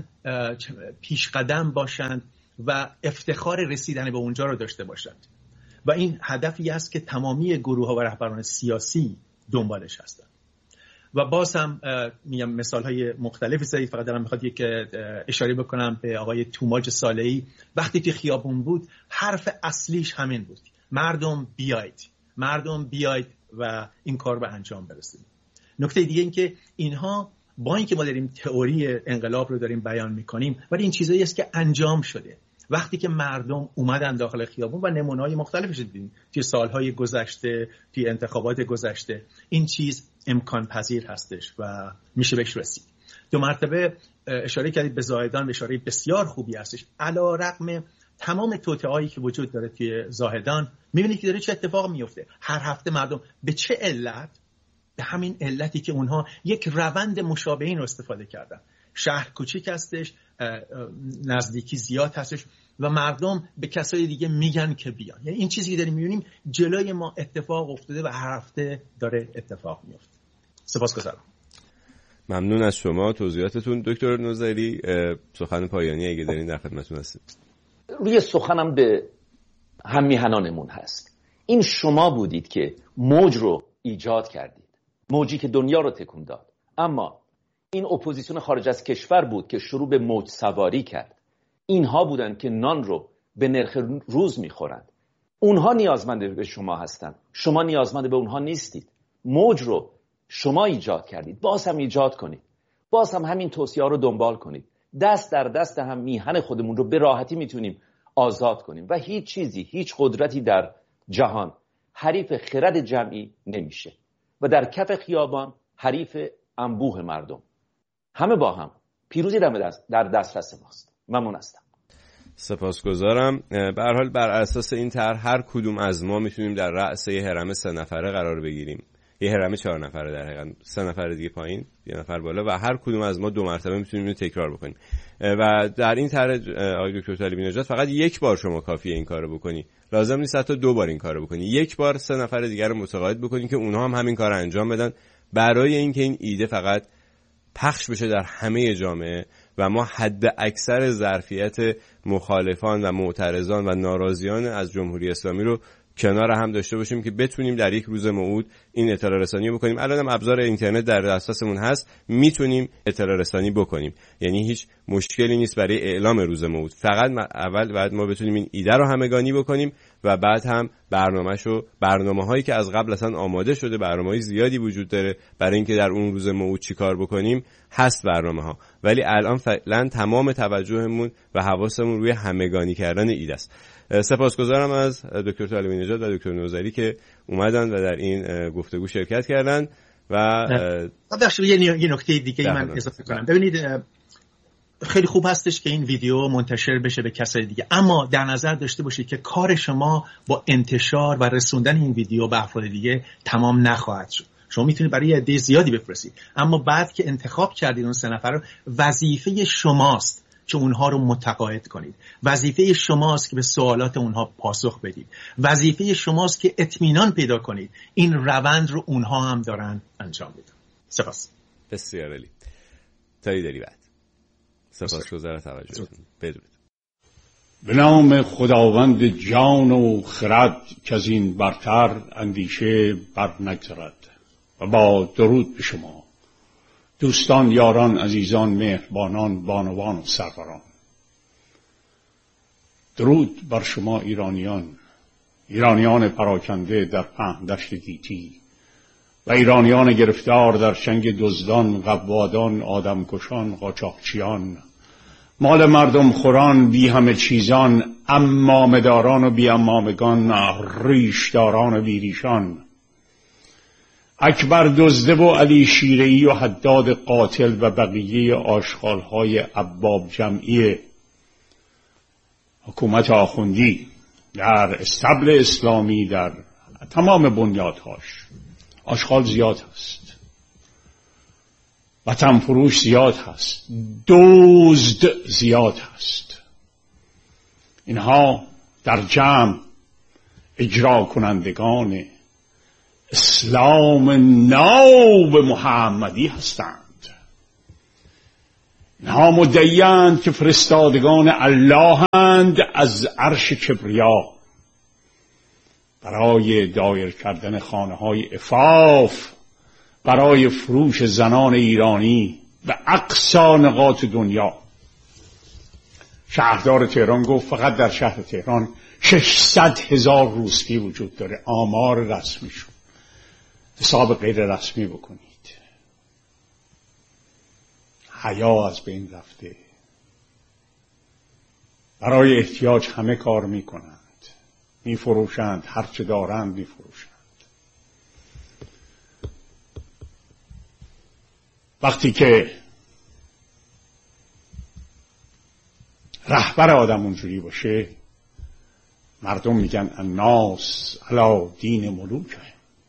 پیش قدم باشند و افتخار رسیدن به اونجا رو داشته باشند و این هدفی است که تمامی گروه ها و رهبران سیاسی دنبالش هستن. و باز هم میگم مثال های مختلفی زدید، فقط دارم میخواد یک اشاره بکنم به آقای توماج صالحی. وقتی که خیابون بود حرف اصلیش همین بود: مردم بیاید، مردم بیاید و این کار به انجام برسید. نکته دیگه این که اینها با اینکه ما داریم تئوری انقلاب رو داریم بیان میکنیم، ولی این چیزایی است که انجام شده. وقتی که مردم اومدن داخل خیابون و نمونه‌های مختلفش دیدیم توی سالهای گذشته، توی انتخابات گذشته، این چیز امکان پذیر هستش و میشه بهش رسید. دو مرتبه اشاره کردید به زاهدان، اشاره بسیار خوبی هستش. علی رغم تمام توطئه‌هایی که وجود داره توی زاهدان، میبینید که داره چه اتفاق میفته. هر هفته مردم به چه علت؟ به همین علتی که اونها یک روند مشابه این رو استفاده کردن. شهر کوچیک هستش، نزدیکی زیاد هستش و مردم به کسای دیگه میگن که بیان. یعنی این چیزی که داریم میبینیم جلوی ما اتفاق افتاده و هر هفته داره اتفاق میفته. سپاسگزارم. ممنون از شما توضیحاتتون دکتر نوذری. سخن پایانی اگه دارین در خدمتتون هستیم. روی سخنم به هم میهنانمون هست. این شما بودید که موج رو ایجاد کردید، موجی که دنیا رو تکون داد. اما این اپوزیسیون خارج از کشور بود که شروع به موج سواری کرد. اینها بودن که نان رو به نرخ روز میخورند. اونها نیازمند به شما هستند، شما نیازمند به اونها نیستید. موج رو شما ایجاد کردید، باز هم ایجاد کنید، باز هم همین توصیه ها رو دنبال کنید. دست در دست هم میهن خودمون رو به راحتی میتونیم آزاد کنیم و هیچ چیزی، هیچ قدرتی در جهان حریف خرد جمعی نمیشه و در کف خیابان حریف انبوه مردم. همه با هم پیروزی در دسترس ماست. ممنون هستم. سپاسگزارم. به هر حال بر اساس این طرح هر کدوم از ما میتونیم در رأس یه هرم سه نفره قرار بگیریم. یه هرم چهار نفره در حقیقت، سه نفر دیگه پایین، یه نفر بالا و هر کدوم از ما دو مرتبه میتونیم اینو تکرار بکنیم. و در این طرح آقای دکتر طالبی نژاد فقط یک بار شما کافیه این کارو بکنی. لازم نیست حتی دو بار این کارو بکنی. یک بار سه نفر دیگه رو متقاعد بکنی که اونها هم همین کارو انجام بدن برای اینکه این ایده فقط پخش بشه در همه جامعه و ما حد اکثر ظرفیت مخالفان و معترضان و ناراضیان از جمهوری اسلامی رو کنار هم داشته باشیم که بتونیم در یک روز موعود این اطلاع رسانی رو بکنیم. الان هم ابزار اینترنت در دسترسمون هست، میتونیم اطلاع رسانی بکنیم. یعنی هیچ مشکلی نیست برای اعلام روز موعود. فقط اول بعد ما بتونیم این ایده رو همگانی بکنیم و بعد هم برنامه‌شو برنامه‌هایی که از قبل اصلا آماده شده، برنامه‌های زیادی وجود داره برای اینکه در اون روز موعود چیکار بکنیم، هست برنامه‌ها. ولی الان فعلا تمام توجهمون و حواسمون روی همگانی کردن ایده است. سپاسگزارم از دکتر طالبی نژاد و دکتر نوذری که اومدن و در این گفتگو شرکت کردن و بخش یه نکته دیگه من اضافه کنم. ببینید خیلی خوب هستش که این ویدیو منتشر بشه به کسای دیگه، اما در نظر داشته باشید که کار شما با انتشار و رسوندن این ویدیو به افراد دیگه تمام نخواهد شد. شما میتونید برای عده زیادی بفرستید، اما بعد که انتخاب کردید اون سه نفر رو، وظیفه شماست که اونها رو متقاعد کنید. وظیفه شماست که به سوالات اونها پاسخ بدید. وظیفه شماست که اطمینان پیدا کنید این روند رو اونها هم دارن انجام میدن. سپاس. بسیار عالی. تایی داری بعد. سپاسگزارم توجهتون. بدرود. به نام خداوند جان و خرد که از این برتر اندیشه بر نگذرد و با درود به شما دوستان، یاران، عزیزان، مهربانان، بانوان و سروران. درود بر شما ایرانیان، ایرانیان پراکنده در پهن دشت گیتی و ایرانیان گرفتار در چنگ دزدان، قوادان، آدمکشان، قاچاقچیان، مال مردم خوران، بی همه چیزان، امامه داران و بی امامگان، ریشداران و بی ریشان، اکبر دزده و علی شیره‌ای و حداد قاتل و بقیه آشغال‌های ابواب جمعی حکومت آخوندی در استبل اسلامی، در تمام بنیادهاش آشغال زیاد هست، وطن فروش زیاد هست، دزد زیاد هست. اینها در جمع اجرا کنندگان اسلام ناب محمدی هستند. اینها مدعیند که فرستادگان الله‌اند از عرش کبریا برای دایر کردن خانه‌های عفاف، برای فروش زنان ایرانی و اقصی نقاط دنیا. شهردار تهران گفت فقط در شهر تهران ششصد هزار روسپی وجود داره. آمار رسمی شد، حساب غیر رسمی بکنید. حیا از بین رفته. برای احتیاج همه کار میکنند، میفروشند، هرچه دارند میفروشند. وقتی که رهبر آدم اونجوری باشه، مردم میگن الناس علی دین ملوکه.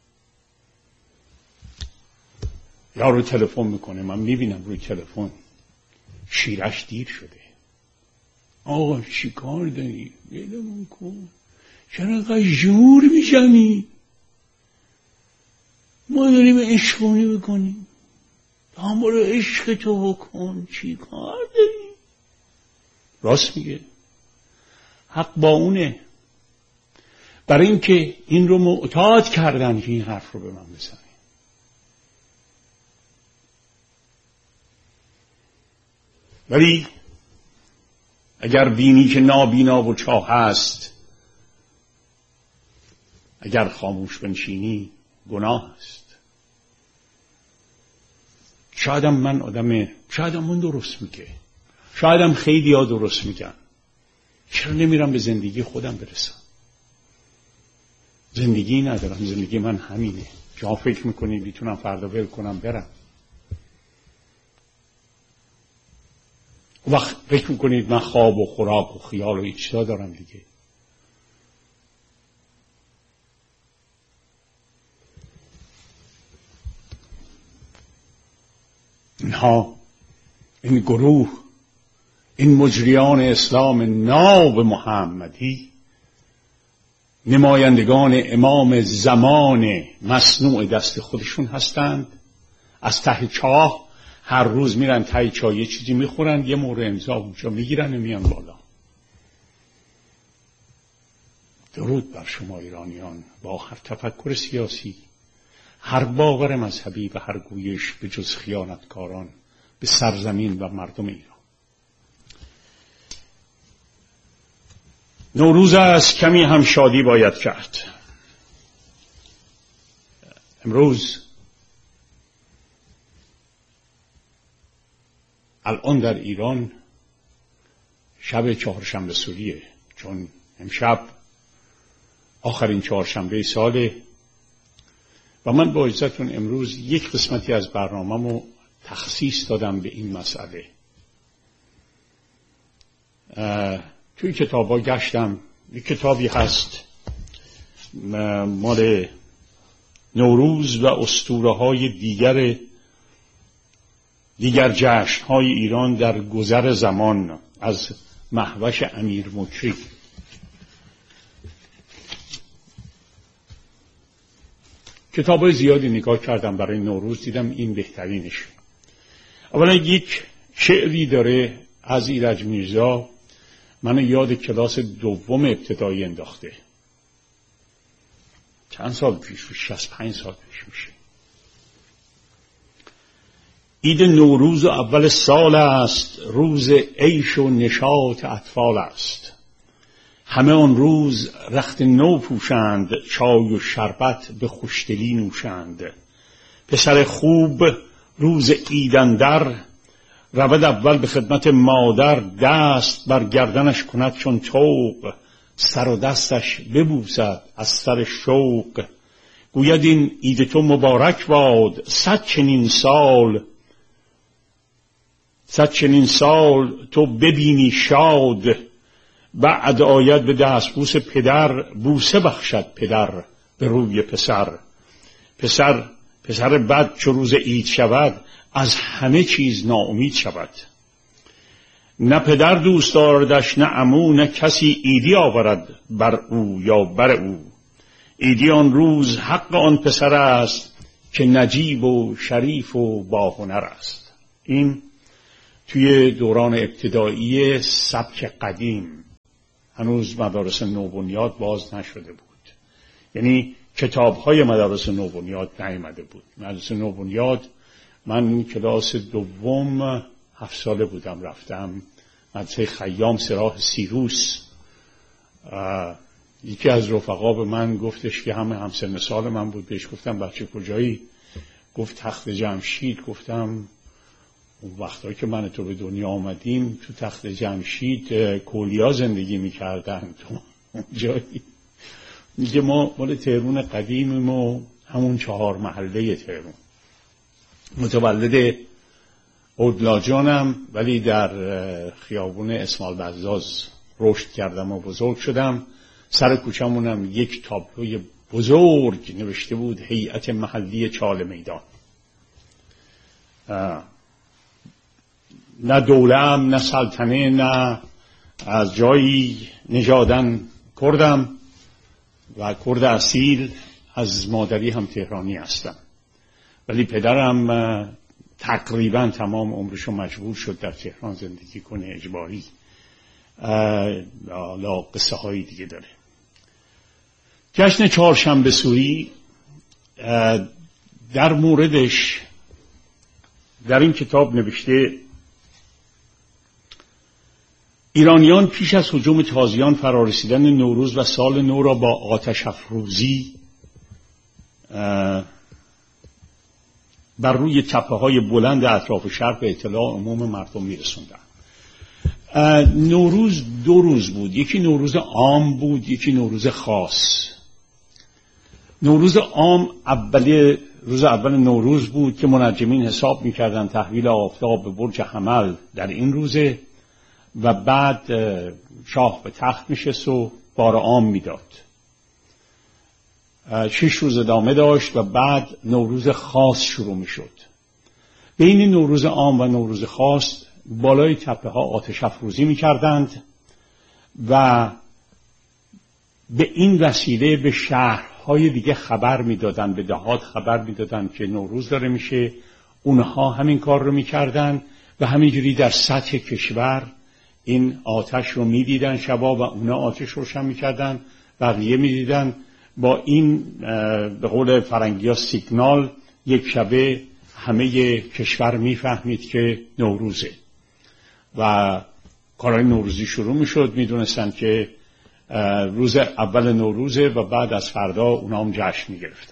یارو تلفن میکنه، من میبینم روی تلفن شیرش دیر شده. آقا چی کار داری؟ بیدمون کن، چرا اینقدر جور میشنی؟ ما داریم عشقونی بکنیم، هم برو عشق تو بکن، چی کار داری؟ راست میگه، حق با اونه. برای اینکه این رو معتاد کردن که این حرف رو به من بزنه. ولی اگر بینی که نابینا و چاه هست، اگر خاموش بنشینی گناه است. شایدم من آدم، شایدم من درست میگه، شایدم خیلی ها درست میگن. چرا نمیرم به زندگی خودم برسم؟ زندگی ندارم، زندگی من همینه. شما فکر میکنید میتونم فردا ول کنم برم؟ وقت فکر میکنید من خواب و خوراک و خیال و این چیزا دارم دیگه. اینها، این گروه، این مجریان اسلام ناب محمدی نمایندگان امام زمان مصنوع دست خودشون هستند. از ته چاه هر روز میرن ته چاه یه چیزی میخورن، یه مهر امضا اونجا میگیرن و میان بالا. درود بر شما ایرانیان با هر تفکر سیاسی، هر باور مذهبی و هر گویش به جز خیانتکاران به سرزمین و مردم ایران. نوروز است، کمی هم شادی باید کرد. امروز الان در ایران شب چهارشنبه سوریه، چون امشب آخرین چهارشنبه ساله و من با اجازهتون امروز یک قسمتی از برنامه‌مو تخصیص دادم به این مسئله. توی کتابا گشتم، یک کتابی هست مال نوروز و اسطوره‌های دیگر دیگر جشن‌های ایران در گذر زمان از مهوش امیر مکری. کتابای زیادی نگاه کردم برای نوروز، دیدم این بهترینش. اولا یک شعری داره از ایرج میرزا، منو یاد کلاس دوم ابتدایی انداخته. چند سال پیش، شصت و پنج سال پیش میشه. عید نوروز و اول سال است، روز عیش و نشاط اطفال است. همه آن روز رخت نو پوشند، چای و شربت به خوشدلی نوشند. پسر خوب روز عید اندر، رود اول به خدمت مادر، دست بر گردنش کند چون طوق، سر و دستش ببوسد از سر شوق. گوید این عید تو مبارک باد، صد چنین سال صد چنین سال تو ببینی شاد. بعد آید به دستبوس پدر، بوسه بخشد پدر به روی پسر. پسر پسر بد چو روز عید شود، از همه چیز ناامید شود. نه پدر دوست داردش نه عمو، نه کسی ایدی آورد بر او یا بر او. ایدی آن روز حق آن پسر است، که نجیب و شریف و با هنر است. این توی دوران ابتدایی سبک قدیم، هنوز مدارس نوبنیاد باز نشده بود، یعنی کتاب‌های مدارس نوبنیاد نیامده بود. مدارس نوبنیاد من کلاس دوم هفت ساله بودم رفتم مدرسه خیام سراح سیروس. یکی از رفقا به من گفتش که همه همسن سال من بود، بهش گفتم بچه کجایی؟ گفت تخت جمشید. گفتم اون وقتایی که من تو به دنیا آمدیم تو تخت جمشید کولیا زندگی میکردن، تو اونجایی؟ میگه ما مال تهرون قدیمیم و همون چهار محله تهرون. متولد اودلاجانم، ولی در خیابون اسماعیل بزاز رشد کردم و بزرگ شدم. سر کوچمونم یک تابلوی بزرگ نوشته بود هیئت محلی چال میدان. نه دولم نه سلطنه نه از جایی نژادن کردم و کرد اصیل، از مادری هم تهرانی هستم، ولی پدرم تقریبا تمام عمرشو مجبور شد در تهران زندگی کنه اجباری. حالا قصه هایی دیگه داره. جشن چهارشنبه سوری در موردش در این کتاب نوشته ایرانیان پیش از هجوم تازیان فرارسیدن نوروز و سال نو را با آتش افروزی بر روی تپه های بلند اطراف شهر به اطلاع عموم مردم میرسوندن. نوروز دو روز بود، یکی نوروز عام بود، یکی نوروز خاص. نوروز عام اولی روز اول نوروز بود که منجمین حساب میکردن تحویل آفتاب به برج حمل در این روزه و بعد شاه به تخت میشست و بار عام میداد. شش روز ادامه داشت و بعد نوروز خاص شروع میشد. بین نوروز عام و نوروز خاص بالای تپه ها آتش افروزی میکردند و به این وسیله به شهرهای دیگه خبر میدادند، به دهات خبر میدادند که نوروز داره میشه. اونها همین کار رو میکردند و همینجوری در سطح کشور این آتش رو میدیدن شبا و اونا آتش روشن میکردن، بقیه میدیدن. با این به قول فرنگی ها سیگنال یک شبه همه کشور میفهمید که نوروزه و کارهای نوروزی شروع میشد. میدونستن که روز اول نوروزه و بعد از فردا اونا هم جشن میگرفتن.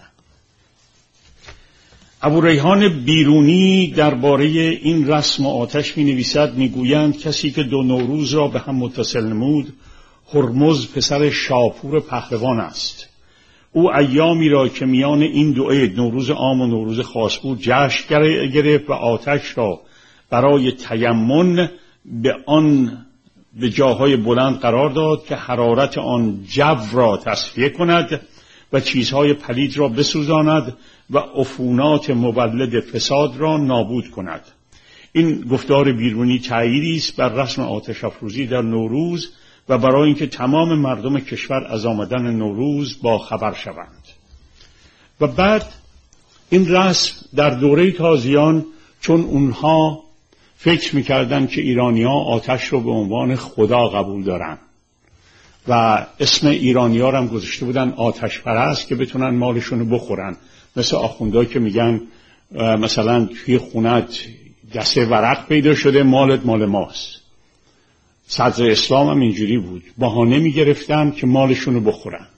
ابو ریحان بیرونی درباره این رسم آتش می نویسد، می گویند کسی که دو نوروز را به هم متصل نمود هرمز پسر شاپور پهلوان است. او ایامی را که میان این دو عید نوروز عام و نوروز خاص بود جشن گرفت و آتش را برای تیمن به آن به جاهای بلند قرار داد که حرارت آن جو را تصفیه کند و چیزهای پلید را بسوزاند و عفونات مولد فساد را نابود کند. این گفتار بیرونی تأییدی است بر رسم آتش افروزی در نوروز و برای اینکه تمام مردم کشور از آمدن نوروز با خبر شوند. و بعد این رسم در دوره تازیان، چون اونها فکر میکردن که ایرانی‌ها آتش رو به عنوان خدا قبول دارن و اسم ایرانی‌ها رو هم گذاشته بودن آتش پرست که بتونن مالشون رو بخورن، مثل آخوندهایی که میگن مثلا توی خونت دسته ورق پیدا شده مالت مال ماست. صدر اسلام هم اینجوری بود، بهانه میگرفتن که مالشون رو بخورن.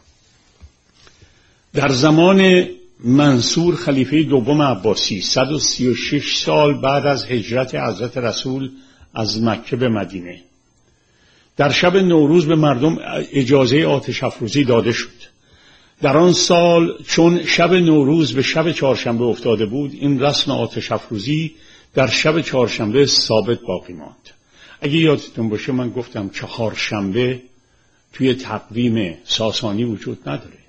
در زمان منصور خلیفه دوم عباسی صد و سی و شش سال بعد از هجرت حضرت رسول از مکه به مدینه، در شب نوروز به مردم اجازه آتش افروزی داده شد. در آن سال چون شب نوروز به شب چهارشنبه افتاده بود، این رسم آتش افروزی در شب چهارشنبه ثابت باقی ماند. اگه یادتون باشه من گفتم چهارشنبه توی تقویم ساسانی وجود نداره.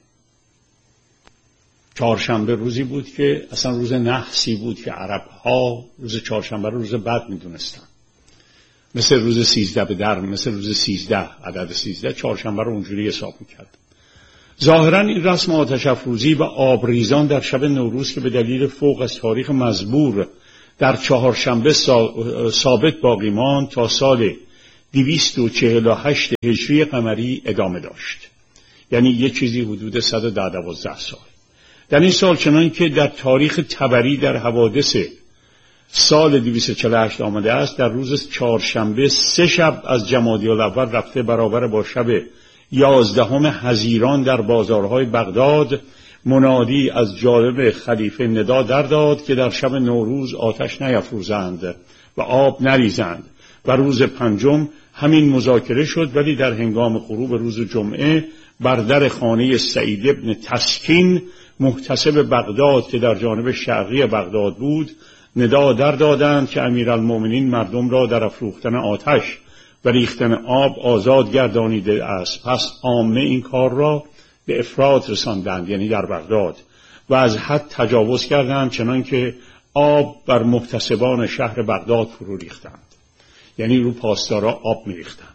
چهارشنبه روزی بود که اصلا روز نحسی بود که عرب‌ها روز چهارشنبه رو روز بد می‌دونستن مثل روز سیزده به در، مثل روز سیزده، عدد سیزده، چهارشنبه رو اونجوری حساب میکرد. ظاهرا این رسم آتش افروزی و آبریزان در شب نوروز که به دلیل فوق از تاریخ مزبور در چهارشنبه ثابت باقی ماند تا سال دویست و چهل و هشت هجری قمری ادامه داشت، یعنی یه چیزی حدود صد و دوازده سال. در این سال چنان که در تاریخ تبری در حوادث سال دویست و چهل و هشت آمده است، در روز چهارشنبه سه شب از جمادی الاول رفته برابر با شب یازدهم حزیران در بازارهای بغداد منادی از جانب خلیفه ندا در داد که در شب نوروز آتش نیفروزند و آب نریزند و روز پنجم همین مذاکره شد، ولی در هنگام غروب روز جمعه بر در خانه سعید ابن تسکین محتسب بغداد که در جانب شرقی بغداد بود ندا در دادند که امیرالمومنین مردم را در افروختن آتش و ریختن آب آزاد گردانیده است. پس عامه این کار را به افراط رساندند، یعنی در بغداد، و از حد تجاوز کردند، چنان که آب بر محتسبان شهر بغداد فرو ریختند، یعنی رو پاسدارا آب می ریختند.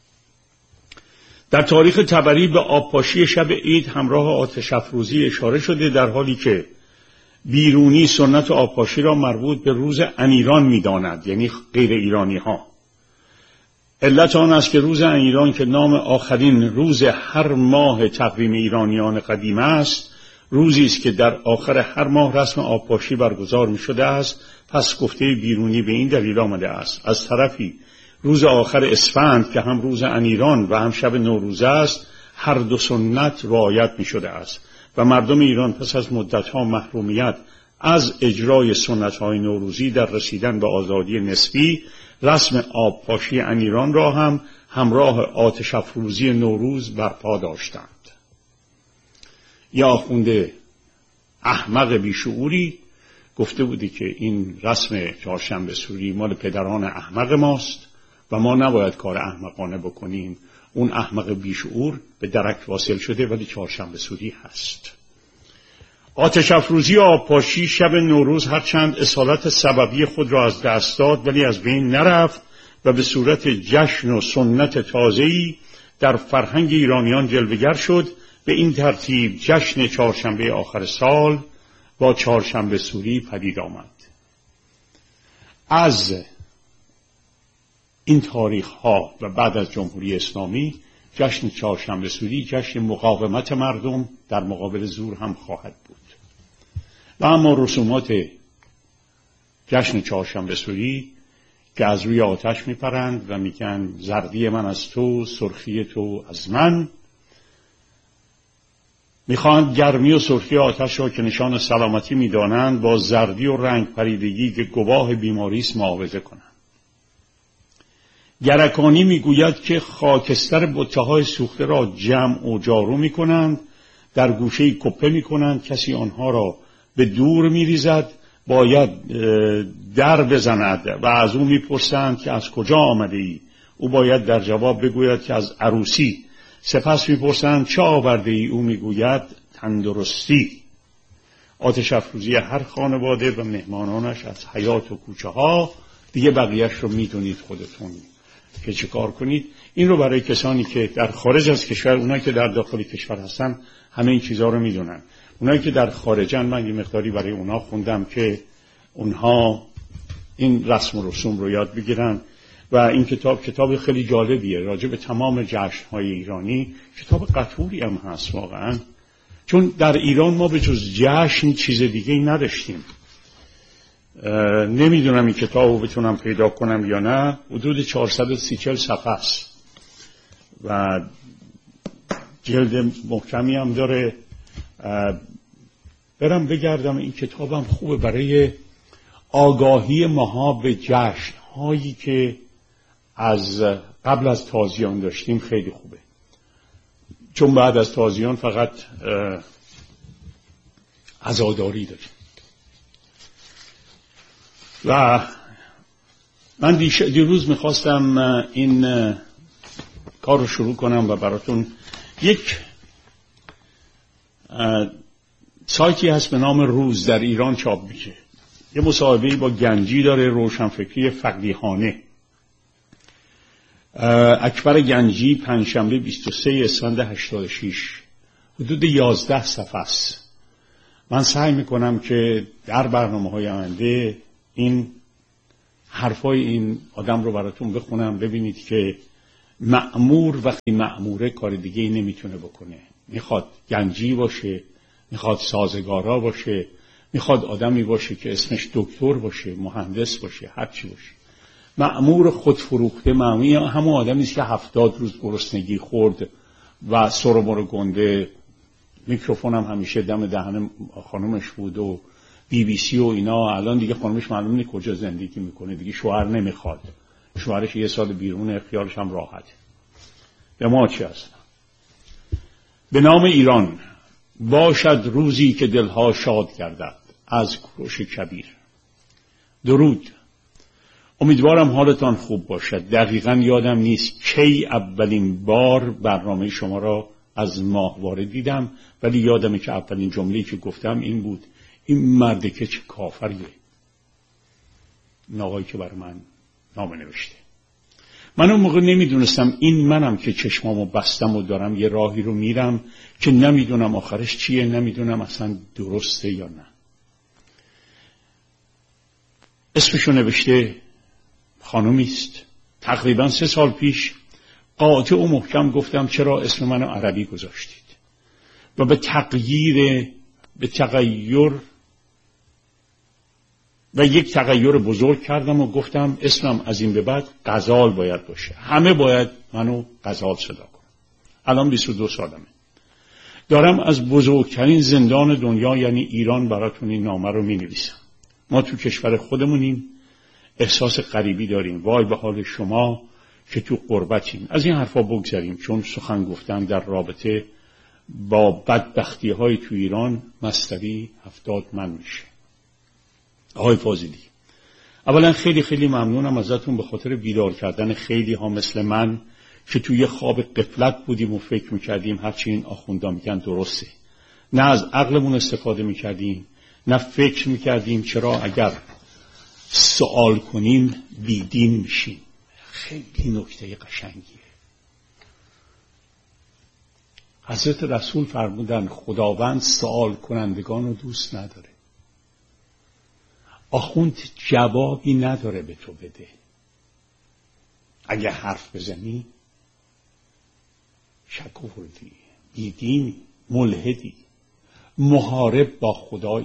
در تاریخ تبری به آبپاشی شب عید همراه آتش افروزی اشاره شده، در حالی که بیرونی سنت آبپاشی را مربوط به روز انیران می داند، یعنی غیر ایرانی ها. علت آن است که روز انیران که نام آخرین روز هر ماه تقویم ایرانیان قدیم است، روزی است که در آخر هر ماه رسم آبپاشی برگزار می شده است. پس گفته بیرونی به این دلیل آمده است: از طرفی روز آخر اسفند که هم روز انیران و هم شب نوروز است، هر دو سنت رعایت می شده است و مردم ایران پس از مدتها محرومیت از اجرای سنت‌های نوروزی در رسیدن به آزادی نسبی، رسم آبپاشی انیران را هم همراه آتش افروزی نوروز برپا داشتند. یا آخونده احمق بیشعوری گفته بودی که این رسم چهارشنبه سوری مال پدران احمق ماست و ما نباید کار احمقانه بکنیم. اون احمق بیشعور به درک واصل شده ولی چهارشنبه سوری هست. آتش افروزی و آبپاشی شب نوروز هرچند اصالت سببی خود را از دست داد، ولی از بین نرفت و به صورت جشن و سنت تازه‌ای در فرهنگ ایرانیان جلوه‌گر شد. به این ترتیب جشن چهارشنبه آخر سال با چهارشنبه سوری پدید آمد. از این تاریخ ها و بعد از جمهوری اسلامی جشن چهارشنبه سوری جشن مقاومت مردم در مقابل زور هم خواهد بود. و اما رسومات جشن چهارشنبه سوری که از روی آتش میپرند و میگن زردی من از تو، سرخی تو از من، میخواهند گرمی و سرخی آتش را که نشان سلامتی میدانند با زردی و رنگ پریدگی که گواه بیماری است معاوضه کنند. گرکانی میگوید که خاکستر بته‌های سوخته را جمع و جارو میکنند، در گوشه‌ای کپه میکنند، کسی آنها را به دور میریزد، باید در بزند و از او میپرسند که از کجا آمده ای؟ او باید در جواب بگوید که از عروسی. سپس میپرسند چه آورده ای؟ او میگوید تندرستی. آتش افروزی هر خانواده و مهمانانش از حیات و کوچه ها، دیگه بقیهش رو میدونید خودتون که چه کار کنید. این رو برای کسانی که در خارج از کشور، اونایی که در داخل کشور هستن همه این چیزها رو میدونن. اونایی که در خارجن من یه مقداری برای اونها خوندم که اونها این رسم و رسوم رو یاد بگیرن. و این کتاب کتاب خیلی جالبیه راجع به تمام جشن‌های ایرانی. کتاب قطوری هم هست واقعا، چون در ایران ما به جز جشن چیز دیگه ای نداشتیم. نمیدونم این کتاب رو بتونم پیدا کنم یا نه. حدود چهارصد و سی صفحه است و جلد محکمی هم داره. برم بگردم. این کتابم خوبه برای آگاهی ماها به جشن‌هایی که از قبل از تازیان داشتیم. خیلی خوبه، چون بعد از تازیان فقط عزاداری داریم. و من دیروز میخواستم این کار رو شروع کنم و براتون یک سایتی هست به نام روز در ایران چاپ میشه. یه مصاحبه‌ای با گنجی داره، روشنفکری فقیهانه. اکبر گنجی، پنجشنبه بیست و سه اسفند هشتاد و شش، حدود یازده صفحه است. من سعی میکنم که در برنامه‌های آینده این حرفای این آدم رو براتون بخونم، ببینید که مأمور وقتی مأموره کار دیگه ای نمیتونه بکنه. میخواد گنجی باشه، میخواد سازگارا باشه، میخواد آدمی باشه که اسمش دکتر باشه، مهندس باشه، هر چی باشه. مأمور خودفروخته مأموری همون آدمی است که هفتاد روز گرسنگی خورد و سرمور گنده، میکروفون هم همیشه دم دهن خانومش بود و بی بی سی و اینا. الان دیگه خانومش معلوم نیست کجا زندگی میکنه، دیگه شوهر نمیخواد، شوهرش یه سال بیرونه، خیالش هم راحت. به ما چی هستن؟ به نام ایران باشد روزی که دلها شاد گردد از کوروش کبیر. درود. امیدوارم حالتان خوب باشد. دقیقاً یادم نیست کی اولین بار برنامه شما را از ماهواره دیدم، ولی یادمه که اولین جمله‌ای که گفتم این بود: این مرده که چه کافریه. این آقایی که برای من نامه نوشته. من اون موقع نمیدونستم این منم که چشمامو بستم و دارم یه راهی رو میرم که نمیدونم آخرش چیه، نمیدونم اصلا درسته یا نه. اسمشو نوشته خانومی است. تقریبا سه سال پیش قاطع و محکم گفتم چرا اسم منو عربی گذاشتید و به تغییر به تغییر و یک تغییر بزرگ کردم و گفتم اسمم از این به بعد غزال باید باشه. همه باید منو غزال صدا کنن. الان بیست و دو سالمه. دارم از بزرگترین زندان دنیا یعنی ایران براتون این نامه رو می نویسم. ما تو کشور خودمونیم، احساس غریبی داریم. وای به حال شما که تو غربتیم. از این حرفا بگذاریم، چون سخن گفتن در رابطه با بدبختی های تو ایران مستوی هفتاد من میشه. آقای فاضلی، اولا خیلی خیلی ممنونم ازتون به خاطر بیدار کردن خیلی ها مثل من که توی خواب غفلت بودیم و فکر میکردیم هرچی این آخوندا میگن درسته. نه از عقلمون استفاده میکردیم، نه فکر میکردیم چرا اگر سوال کنیم بیدین میشیم. خیلی نکته قشنگیه. حضرت رسول فرمودن خداوند سوال کنندگان رو دوست نداره. آخوند جوابی نداره به تو بده. اگه حرف بزنی شک آوردی، بیدینی، ملحدی، محارب با خدایی.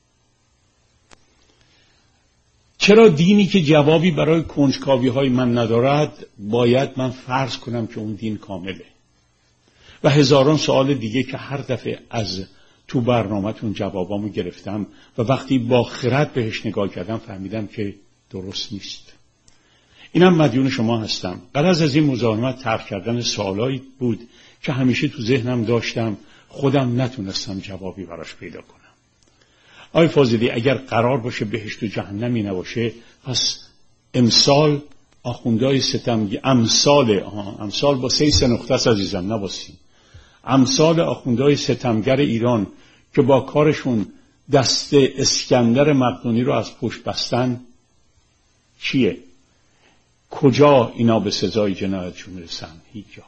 چرا دینی که جوابی برای کنجکاوی های من ندارد باید من فرض کنم که اون دین کامله؟ و هزاران سوال دیگه که هر دفعه از تو برنامه‌تون جوابامو گرفتم و وقتی با خرد بهش نگاه کردم فهمیدم که درست نیست. اینم مدیون شما هستم. غرض از این مزاحمت طرح کردن سوالایی بود که همیشه تو ذهنم داشتم، خودم نتونستم جوابی براش پیدا کنم. آقای فاضلی، اگر قرار باشه بهشت و جهنمی نباشه، پس امسال آخوندهای ستمگی امثال امثال با سه سه نقطه است عزیزم، نباسیم. امثال آخوندهای ستمگر ایران که با کارشون دست اسکندر مقدونی رو از پشت بستن چیه؟ کجا اینا به سزای جنایتشون رسن؟ هیچ جا.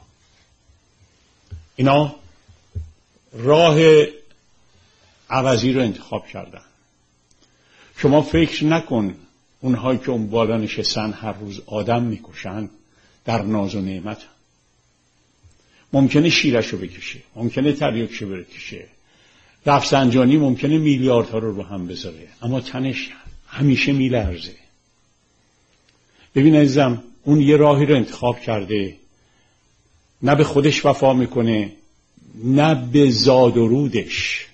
اینا راه عوضی رو انتخاب کردن. شما فکر نکن اونهایی که اون بالا نشستن هر روز آدم میکشن در ناز و نعمت هم. ممکنه شیرش رو بکشه، ممکنه تریاکش رو بکشه، رفسنجانی ممکنه میلیاردها رو رو هم بذاره، اما تنش همیشه میلرزه. ببین عزیزم، اون یه راهی رو انتخاب کرده، نه به خودش وفا میکنه نه به زاد و رودش.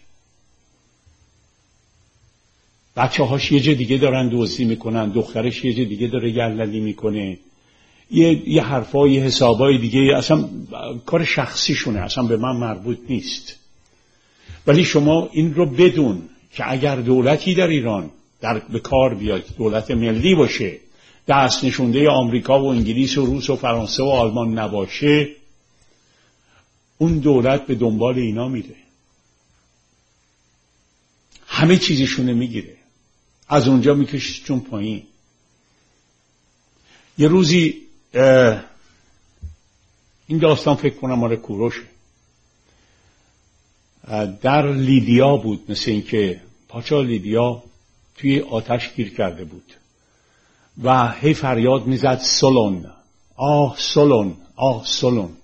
بچه هاش یه جا دیگه دارن دزدی میکنن، دخترش یه جا دیگه داره گللی میکنه، یه یه حرفای یه حسابای دیگه، اصلا کار شخصیشونه، اصلا به من مربوط نیست. ولی شما این رو بدون که اگر دولتی در ایران در به کار بیاد، دولت ملی باشه، دست نشونده آمریکا و انگلیس و روس و فرانسه و آلمان نباشه، اون دولت به دنبال اینا میره، همه چیزشونه میگیره، از اونجا میکشیشون پایین. یه روزی این داستان فکر کنم مال کوروشه. در لیدیا بود، مثل این که پاچا لیدیا توی آتش گیر کرده بود و هی فریاد میزد سولون، آه سولون، آه سولون.